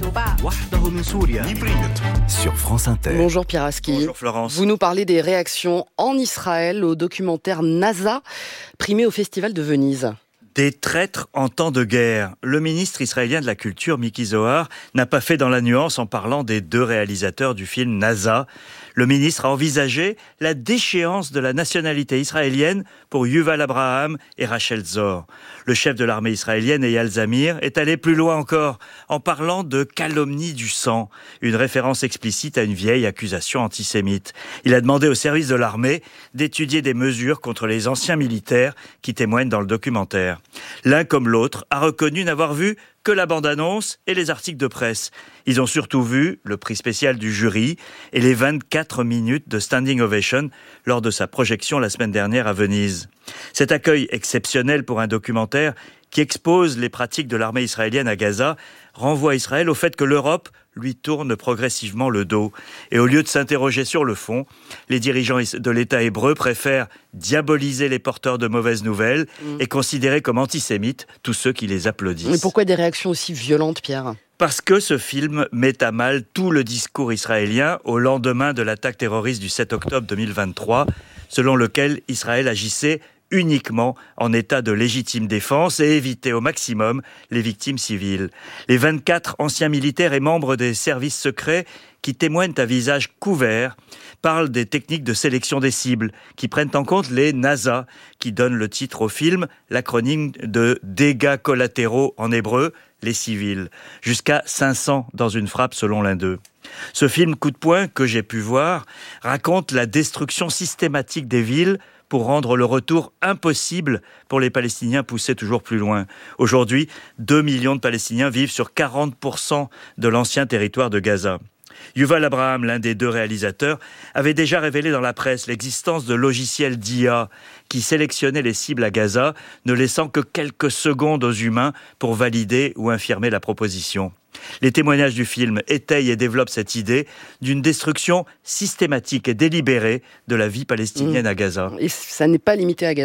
Sur France Inter. Bonjour Pierre Aski. Bonjour Florence. Vous nous parlez des réactions en Israël au documentaire NASA, primé au Festival de Venise. Des traîtres en temps de guerre. Le ministre israélien de la Culture, Miki Zohar, n'a pas fait dans la nuance en parlant des deux réalisateurs du film NASA. Le ministre a envisagé la déchéance de la nationalité israélienne pour Yuval Abraham et Rachel Zor. Le chef de l'armée israélienne, Eyal Zamir, est allé plus loin encore en parlant de calomnie du sang, une référence explicite à une vieille accusation antisémite. Il a demandé au service de l'armée d'étudier des mesures contre les anciens militaires qui témoignent dans le documentaire. L'un comme l'autre a reconnu n'avoir vu que la bande-annonce et les articles de presse. Ils ont surtout vu le prix spécial du jury et les vingt-quatre minutes de standing ovation lors de sa projection la semaine dernière à Venise. Cet accueil exceptionnel pour un documentaire qui expose les pratiques de l'armée israélienne à Gaza renvoie Israël au fait que l'Europe lui tourne progressivement le dos. Et au lieu de s'interroger sur le fond, les dirigeants de l'État hébreu préfèrent diaboliser les porteurs de mauvaises nouvelles mmh. et considérer comme antisémites tous ceux qui les applaudissent. Mais pourquoi des réactions aussi violentes, Pierre ? Parce que ce film met à mal tout le discours israélien au lendemain de l'attaque terroriste du sept octobre deux mille vingt-trois, selon lequel Israël agissait uniquement en état de légitime défense et éviter au maximum les victimes civiles. Les vingt-quatre anciens militaires et membres des services secrets qui témoignent à visage couvert parlent des techniques de sélection des cibles qui prennent en compte les NASA, qui donnent le titre au film, l'acronyme de dégâts collatéraux en hébreu, les civils, jusqu'à cinq cents dans une frappe selon l'un d'eux. Ce film coup de poing que j'ai pu voir raconte la destruction systématique des villes pour rendre le retour impossible pour les Palestiniens poussés toujours plus loin. Aujourd'hui, deux millions de Palestiniens vivent sur quarante pour cent de l'ancien territoire de Gaza. Yuval Abraham, l'un des deux réalisateurs, avait déjà révélé dans la presse l'existence de logiciels d'I A qui sélectionnaient les cibles à Gaza, ne laissant que quelques secondes aux humains pour valider ou infirmer la proposition. Les témoignages du film étayent et développent cette idée d'une destruction systématique et délibérée de la vie palestinienne mmh. à Gaza. Et ça n'est pas limité à Gaza.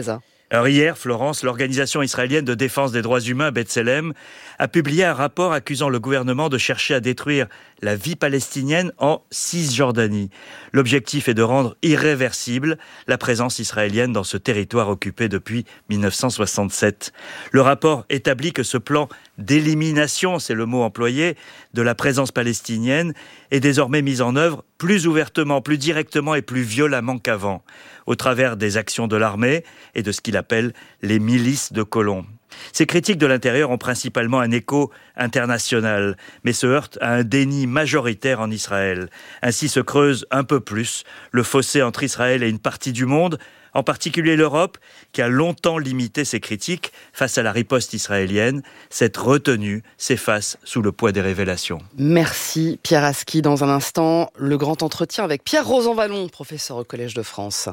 Alors hier, Florence, l'organisation israélienne de défense des droits humains, B'Tselem, a publié un rapport accusant le gouvernement de chercher à détruire la vie palestinienne en Cisjordanie. L'objectif est de rendre irréversible la présence israélienne dans ce territoire occupé depuis dix-neuf cent soixante-sept. Le rapport établit que ce plan d'élimination, c'est le mot employé, de la présence palestinienne est désormais mis en œuvre plus ouvertement, plus directement et plus violemment qu'avant, au travers des actions de l'armée et de ce qu'il appelle les milices de colons. Ces critiques de l'intérieur ont principalement un écho international, mais se heurtent à un déni majoritaire en Israël. Ainsi se creuse un peu plus le fossé entre Israël et une partie du monde, en particulier l'Europe, qui a longtemps limité ses critiques face à la riposte israélienne. Cette retenue s'efface sous le poids des révélations. Merci Pierre Aski. Dans un instant, le grand entretien avec Pierre Rosanvallon, professeur au Collège de France.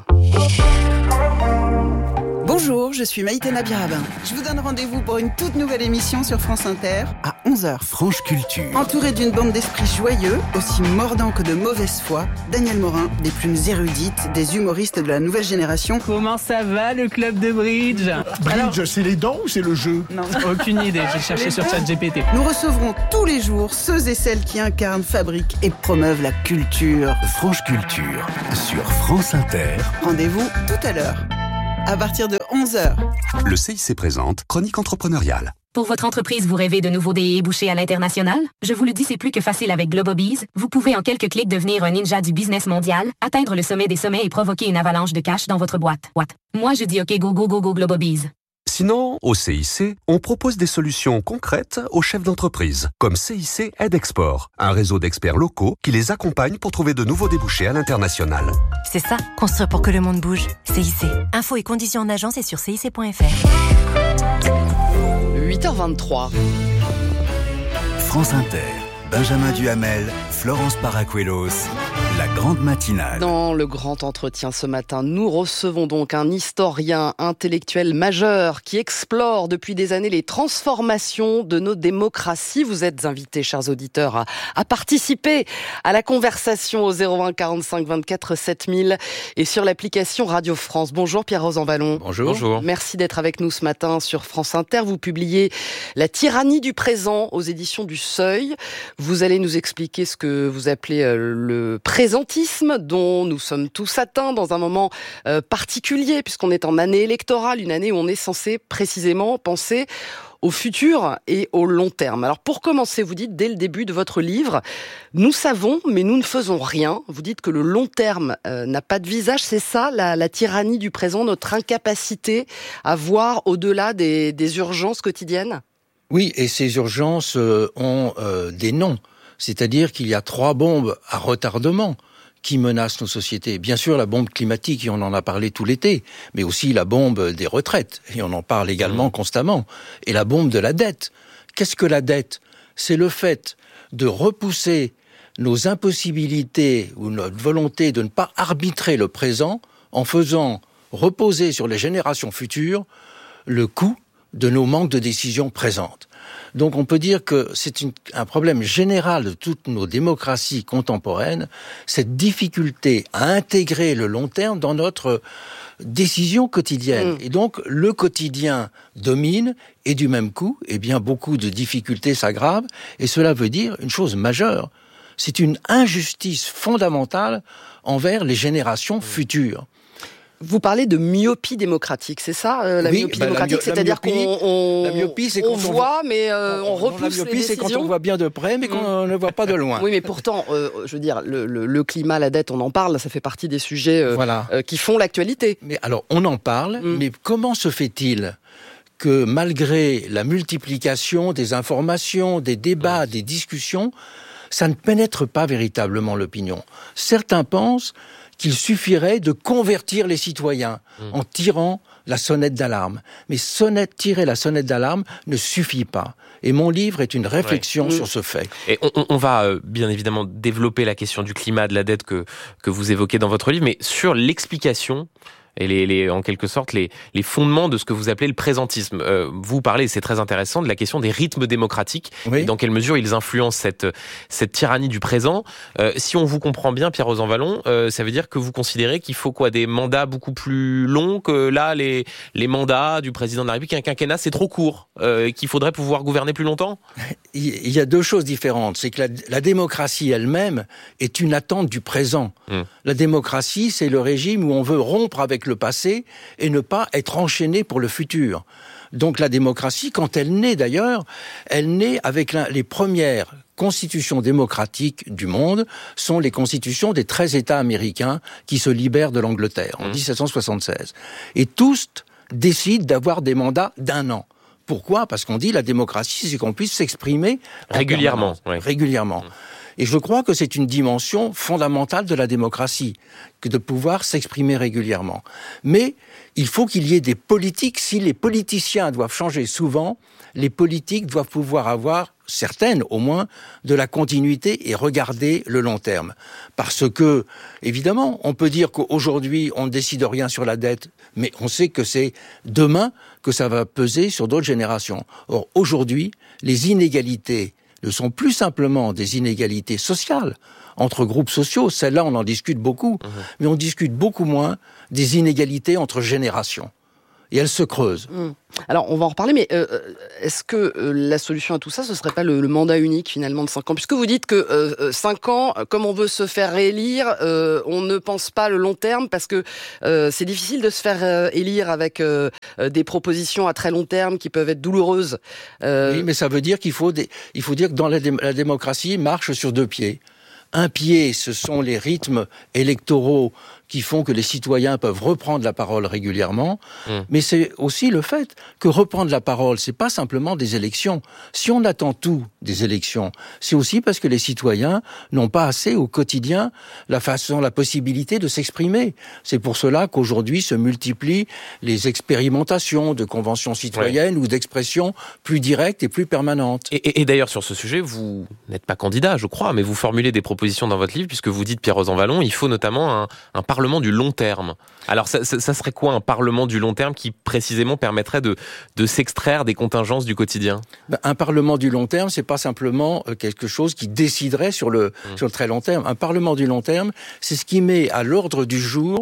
Bonjour, je suis Maïtena Nabirabin. Je vous donne rendez-vous pour une toute nouvelle émission sur France Inter à onze heures. Franche Culture. Entouré d'une bande d'esprits joyeux, aussi mordants que de mauvaise foi, Daniel Morin, des plumes érudites, des humoristes de la nouvelle génération. Comment ça va le club de bridge? Bridge, alors... c'est les dents ou c'est le jeu? Non, aucune idée, j'ai cherché sur ChatGPT. Nous recevrons tous les jours ceux et celles qui incarnent, fabriquent et promeuvent la culture. Franche Culture sur France Inter. Rendez-vous tout à l'heure. À partir de onze heures. Le C I C présente Chronique entrepreneuriale. Pour votre entreprise, vous rêvez de nouveaux débouchés à l'international? Je vous le dis, c'est plus que facile avec Globobees. Vous pouvez en quelques clics devenir un ninja du business mondial, atteindre le sommet des sommets et provoquer une avalanche de cash dans votre boîte. What? Moi, je dis OK, go, go, go, go, Globobees. Sinon, au C I C, on propose des solutions concrètes aux chefs d'entreprise, comme C I C Aide Export, un réseau d'experts locaux qui les accompagne pour trouver de nouveaux débouchés à l'international. C'est ça, construire pour que le monde bouge. C I C. Infos et conditions en agence et sur C I C point F R. huit heures vingt-trois. France Inter, Benjamin Duhamel, Florence Paracuelos, la grande matinale. Dans le grand entretien ce matin, nous recevons donc un historien intellectuel majeur qui explore depuis des années les transformations de nos démocraties. Vous êtes invités, chers auditeurs, à, à participer à la conversation au zéro un quarante-cinq vingt-quatre sept mille et sur l'application Radio France. Bonjour Pierre Rosanvallon. Bonjour. Bonjour. Merci d'être avec nous ce matin sur France Inter. Vous publiez La tyrannie du présent aux éditions du Seuil. Vous allez nous expliquer ce que vous appelez le présentisme dont nous sommes tous atteints dans un moment euh, particulier puisqu'on est en année électorale, une année où on est censé précisément penser au futur et au long terme. Alors pour commencer, vous dites dès le début de votre livre, nous savons mais nous ne faisons rien. Vous dites que le long terme euh, n'a pas de visage, c'est ça la, la tyrannie du présent, notre incapacité à voir au-delà des, des urgences quotidiennes? Oui, et ces urgences euh, ont euh, des noms. C'est-à-dire qu'il y a trois bombes à retardement qui menacent nos sociétés. Bien sûr, la bombe climatique, et on en a parlé tout l'été, mais aussi la bombe des retraites, et on en parle également mmh. constamment, et la bombe de la dette. Qu'est-ce que la dette? C'est le fait de repousser nos impossibilités ou notre volonté de ne pas arbitrer le présent en faisant reposer sur les générations futures le coût de nos manques de décisions présentes. Donc on peut dire que c'est une, un problème général de toutes nos démocraties contemporaines, cette difficulté à intégrer le long terme dans notre décision quotidienne. Mmh. Et donc le quotidien domine et du même coup, eh bien beaucoup de difficultés s'aggravent et cela veut dire une chose majeure, c'est une injustice fondamentale envers les générations mmh. futures. Vous parlez de myopie démocratique, c'est ça euh, la oui, myopie bah démocratique, la, c'est-à-dire la myopie, qu'on on, la myopie, c'est on quand voit, on voit, mais euh, on repousse la myopie, les c'est décisions. quand on voit bien de près, mais qu'on mmh. ne voit pas de loin. Oui, mais pourtant, euh, je veux dire, le, le, le climat, la dette, on en parle, ça fait partie des sujets euh, voilà. euh, qui font l'actualité. Mais alors, on en parle, mmh. mais comment se fait-il que malgré la multiplication des informations, des débats, mmh. des discussions, ça ne pénètre pas véritablement l'opinion? Certains pensent qu'il suffirait de convertir les citoyens mmh. en tirant la sonnette d'alarme. Mais sonnette, tirer la sonnette d'alarme ne suffit pas. Et mon livre est une réflexion ouais. sur ce fait. Et on, on va euh, bien évidemment développer la question du climat, de la dette que, que vous évoquez dans votre livre, mais sur l'explication et les, les, en quelque sorte les, les fondements de ce que vous appelez le présentisme. Euh, vous parlez, c'est très intéressant, de la question des rythmes démocratiques, oui. et dans quelle mesure ils influencent cette, cette tyrannie du présent. Euh, si on vous comprend bien, Pierre Rosanvallon, euh, ça veut dire que vous considérez qu'il faut quoi, des mandats beaucoup plus longs, que là, les, les mandats du président de la République, un quinquennat, c'est trop court, euh, et qu'il faudrait pouvoir gouverner plus longtemps ? Il y a deux choses différentes. C'est que la, la démocratie elle-même est une attente du présent. Mmh. La démocratie, c'est le régime où on veut rompre avec le passé et ne pas être enchaîné pour le futur. Donc la démocratie, quand elle naît d'ailleurs, elle naît avec la, les premières constitutions démocratiques du monde, sont les constitutions des treize États américains qui se libèrent de l'Angleterre en mmh. dix-sept cent soixante-seize. Et tous décident d'avoir des mandats d'un an. Pourquoi ? Parce qu'on dit la démocratie, c'est qu'on puisse s'exprimer régulièrement. Oui. Régulièrement. Et je crois que c'est une dimension fondamentale de la démocratie, que de pouvoir s'exprimer régulièrement. Mais il faut qu'il y ait des politiques. Si les politiciens doivent changer souvent, les politiques doivent pouvoir avoir, certaines au moins, de la continuité et regarder le long terme. Parce que, évidemment, on peut dire qu'aujourd'hui, on ne décide rien sur la dette, mais on sait que c'est demain que ça va peser sur d'autres générations. Or, aujourd'hui, les inégalités ne sont plus simplement des inégalités sociales entre groupes sociaux, celles-là on en discute beaucoup, mmh. mais on discute beaucoup moins des inégalités entre générations. Et elles se creusent. Mmh. Alors, on va en reparler, mais euh, est-ce que euh, la solution à tout ça, ce serait pas le, le mandat unique, finalement, de cinq ans ? Puisque vous dites que euh, cinq ans, comme on veut se faire réélire, euh, on ne pense pas le long terme, parce que euh, c'est difficile de se faire euh, élire avec euh, des propositions à très long terme qui peuvent être douloureuses. Euh... Oui, mais ça veut dire qu'il faut, des... il faut dire que dans la, dé... la démocratie, marche sur deux pieds. Un pied, ce sont les rythmes électoraux qui font que les citoyens peuvent reprendre la parole régulièrement, mmh. mais c'est aussi le fait que reprendre la parole, c'est pas simplement des élections. Si on attend tout des élections, c'est aussi parce que les citoyens n'ont pas assez au quotidien la façon, la possibilité de s'exprimer. C'est pour cela qu'aujourd'hui se multiplient les expérimentations de conventions citoyennes ouais. ou d'expressions plus directes et plus permanentes. Et, et, et d'ailleurs, sur ce sujet, vous n'êtes pas candidat, je crois, mais vous formulez des propositions dans votre livre, puisque vous dites, Pierre Rosanvallon, il faut notamment un, un parlement du long terme. Alors, ça, ça, ça serait quoi un parlement du long terme qui, précisément, permettrait de, de s'extraire des contingences du quotidien ? Ben, un parlement du long terme, c'est pas simplement quelque chose qui déciderait sur le, mmh. sur le très long terme. Un parlement du long terme, c'est ce qui met à l'ordre du jour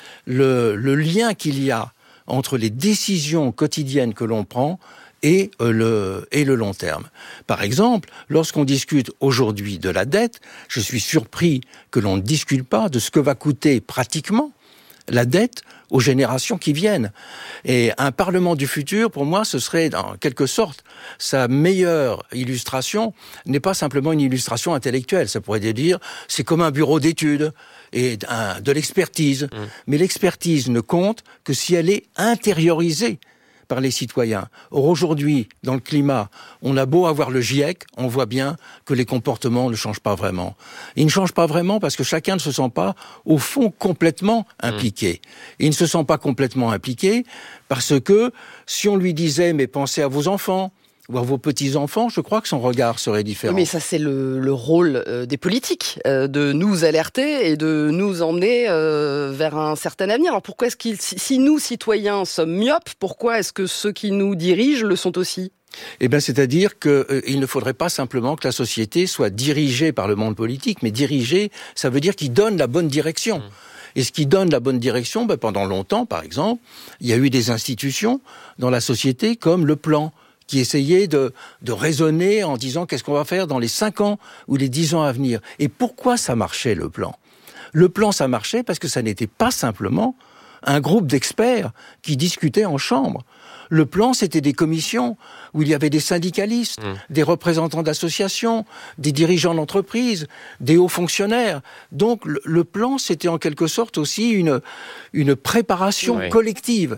le, le lien qu'il y a entre les décisions quotidiennes que l'on prend et le, et le long terme. Par exemple, lorsqu'on discute aujourd'hui de la dette, je suis surpris que l'on ne discute pas de ce que va coûter pratiquement la dette aux générations qui viennent. Et un Parlement du futur, pour moi, ce serait, en quelque sorte, sa meilleure illustration n'est pas simplement une illustration intellectuelle. Ça pourrait dire, c'est comme un bureau d'études et un, de l'expertise. Mmh. Mais l'expertise ne compte que si elle est intériorisée par les citoyens. Or, aujourd'hui, dans le climat, on a beau avoir le GIEC, on voit bien que les comportements ne changent pas vraiment. Ils ne changent pas vraiment parce que chacun ne se sent pas, au fond, complètement impliqué. Ils ne se sent pas complètement impliqué parce que, si on lui disait « mais pensez à vos enfants », ou à vos petits-enfants, je crois que son regard serait différent. Oui, mais ça, c'est le, le rôle euh, des politiques, euh, de nous alerter et de nous emmener euh, vers un certain avenir. Alors pourquoi est-ce qu'il, si, si nous, citoyens, sommes myopes, pourquoi est-ce que ceux qui nous dirigent le sont aussi ? Eh bien, c'est-à-dire qu'il euh, ne faudrait pas simplement que la société soit dirigée par le monde politique, mais dirigée, ça veut dire qu'il donne la bonne direction. Mmh. Et ce qui donne la bonne direction, ben, pendant longtemps, par exemple, il y a eu des institutions dans la société comme le plan, qui essayait de, de raisonner en disant qu'est-ce qu'on va faire dans les cinq ans ou les dix ans à venir. Et pourquoi ça marchait, le plan ? Le plan, ça marchait parce que ça n'était pas simplement un groupe d'experts qui discutaient en chambre. Le plan, c'était des commissions où il y avait des syndicalistes, mmh. des représentants d'associations, des dirigeants d'entreprises, des hauts fonctionnaires. Donc, le, le plan, c'était en quelque sorte aussi une, une préparation oui. collective.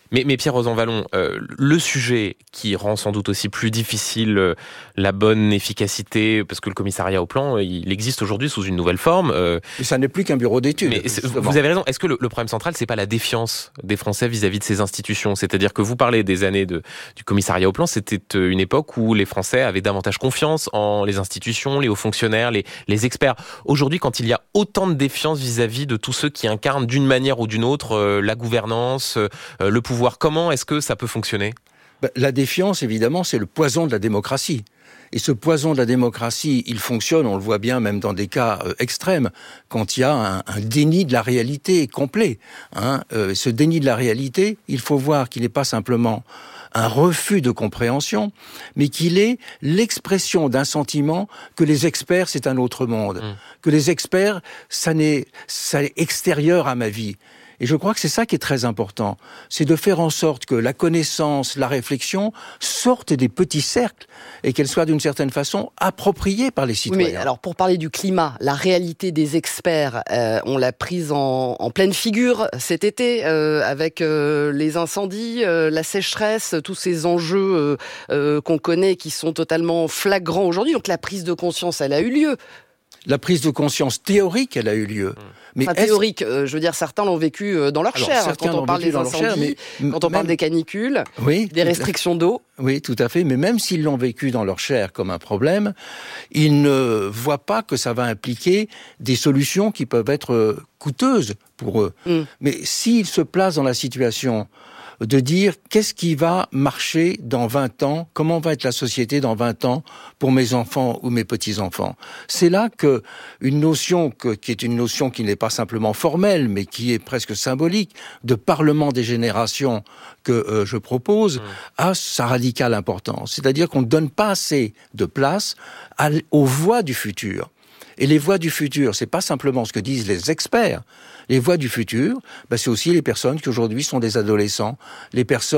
Mais, mais Pierre Rosanvallon, euh, le sujet qui rend sans doute aussi plus difficile euh, la bonne efficacité, parce que le commissariat au plan, euh, il existe aujourd'hui sous une nouvelle forme. Euh, Et ça n'est plus qu'un bureau d'études. Mais vous avez raison. Est-ce que le, le problème central, c'est pas la défiance des Français vis-à-vis de ces institutions? C'est-à-dire que vous parlez des années de, du commissariat au plan, c'était une époque où les Français avaient davantage confiance en les institutions, les hauts fonctionnaires, les, les experts. Aujourd'hui, quand il y a autant de défiance vis-à-vis de tous ceux qui incarnent d'une manière ou d'une autre euh, la gouvernance, euh, le pouvoir, comment est-ce que ça peut fonctionner ? Ben, la défiance, évidemment, c'est le poison de la démocratie. Et ce poison de la démocratie, il fonctionne, on le voit bien même dans des cas euh, extrêmes, quand il y a un, un déni de la réalité complet. Hein. Euh, ce déni de la réalité, il faut voir qu'il n'est pas simplement un refus de compréhension, mais qu'il est l'expression d'un sentiment que les experts, c'est un autre monde. Mmh. Que les experts, ça n'est, ça est extérieur à ma vie. Et je crois que c'est ça qui est très important, c'est de faire en sorte que la connaissance, la réflexion sortent des petits cercles et qu'elles soient d'une certaine façon appropriées par les citoyens. Oui, mais alors pour parler du climat, la réalité des experts, euh, on l'a prise en, en pleine figure cet été euh, avec euh, les incendies, euh, la sécheresse, tous ces enjeux euh, euh, qu'on connaît qui sont totalement flagrants aujourd'hui. Donc la prise de conscience, elle a eu lieu. La prise de conscience théorique, elle a eu lieu. Mais enfin, théorique, euh, je veux dire, certains l'ont vécu dans leur Alors, chair, quand on parle des incendies, chair, mais quand on même... parle des canicules, oui, des restrictions d'eau. Oui, tout à fait, mais même s'ils l'ont vécu dans leur chair comme un problème, ils ne voient pas que ça va impliquer des solutions qui peuvent être coûteuses pour eux. Mm. Mais s'ils se placent dans la situation de dire qu'est-ce qui va marcher dans vingt ans, comment va être la société dans vingt ans pour mes enfants ou mes petits-enfants. C'est là que une notion que, qui est une notion qui n'est pas simplement formelle, mais qui est presque symbolique, de parlement des générations que euh, je propose, mmh. a sa radicale importance. C'est-à-dire qu'on ne donne pas assez de place à, aux voix du futur. Et les voix du futur, c'est pas simplement ce que disent les experts. Les voix du futur, ben c'est aussi les personnes qui aujourd'hui sont des adolescents, les personnes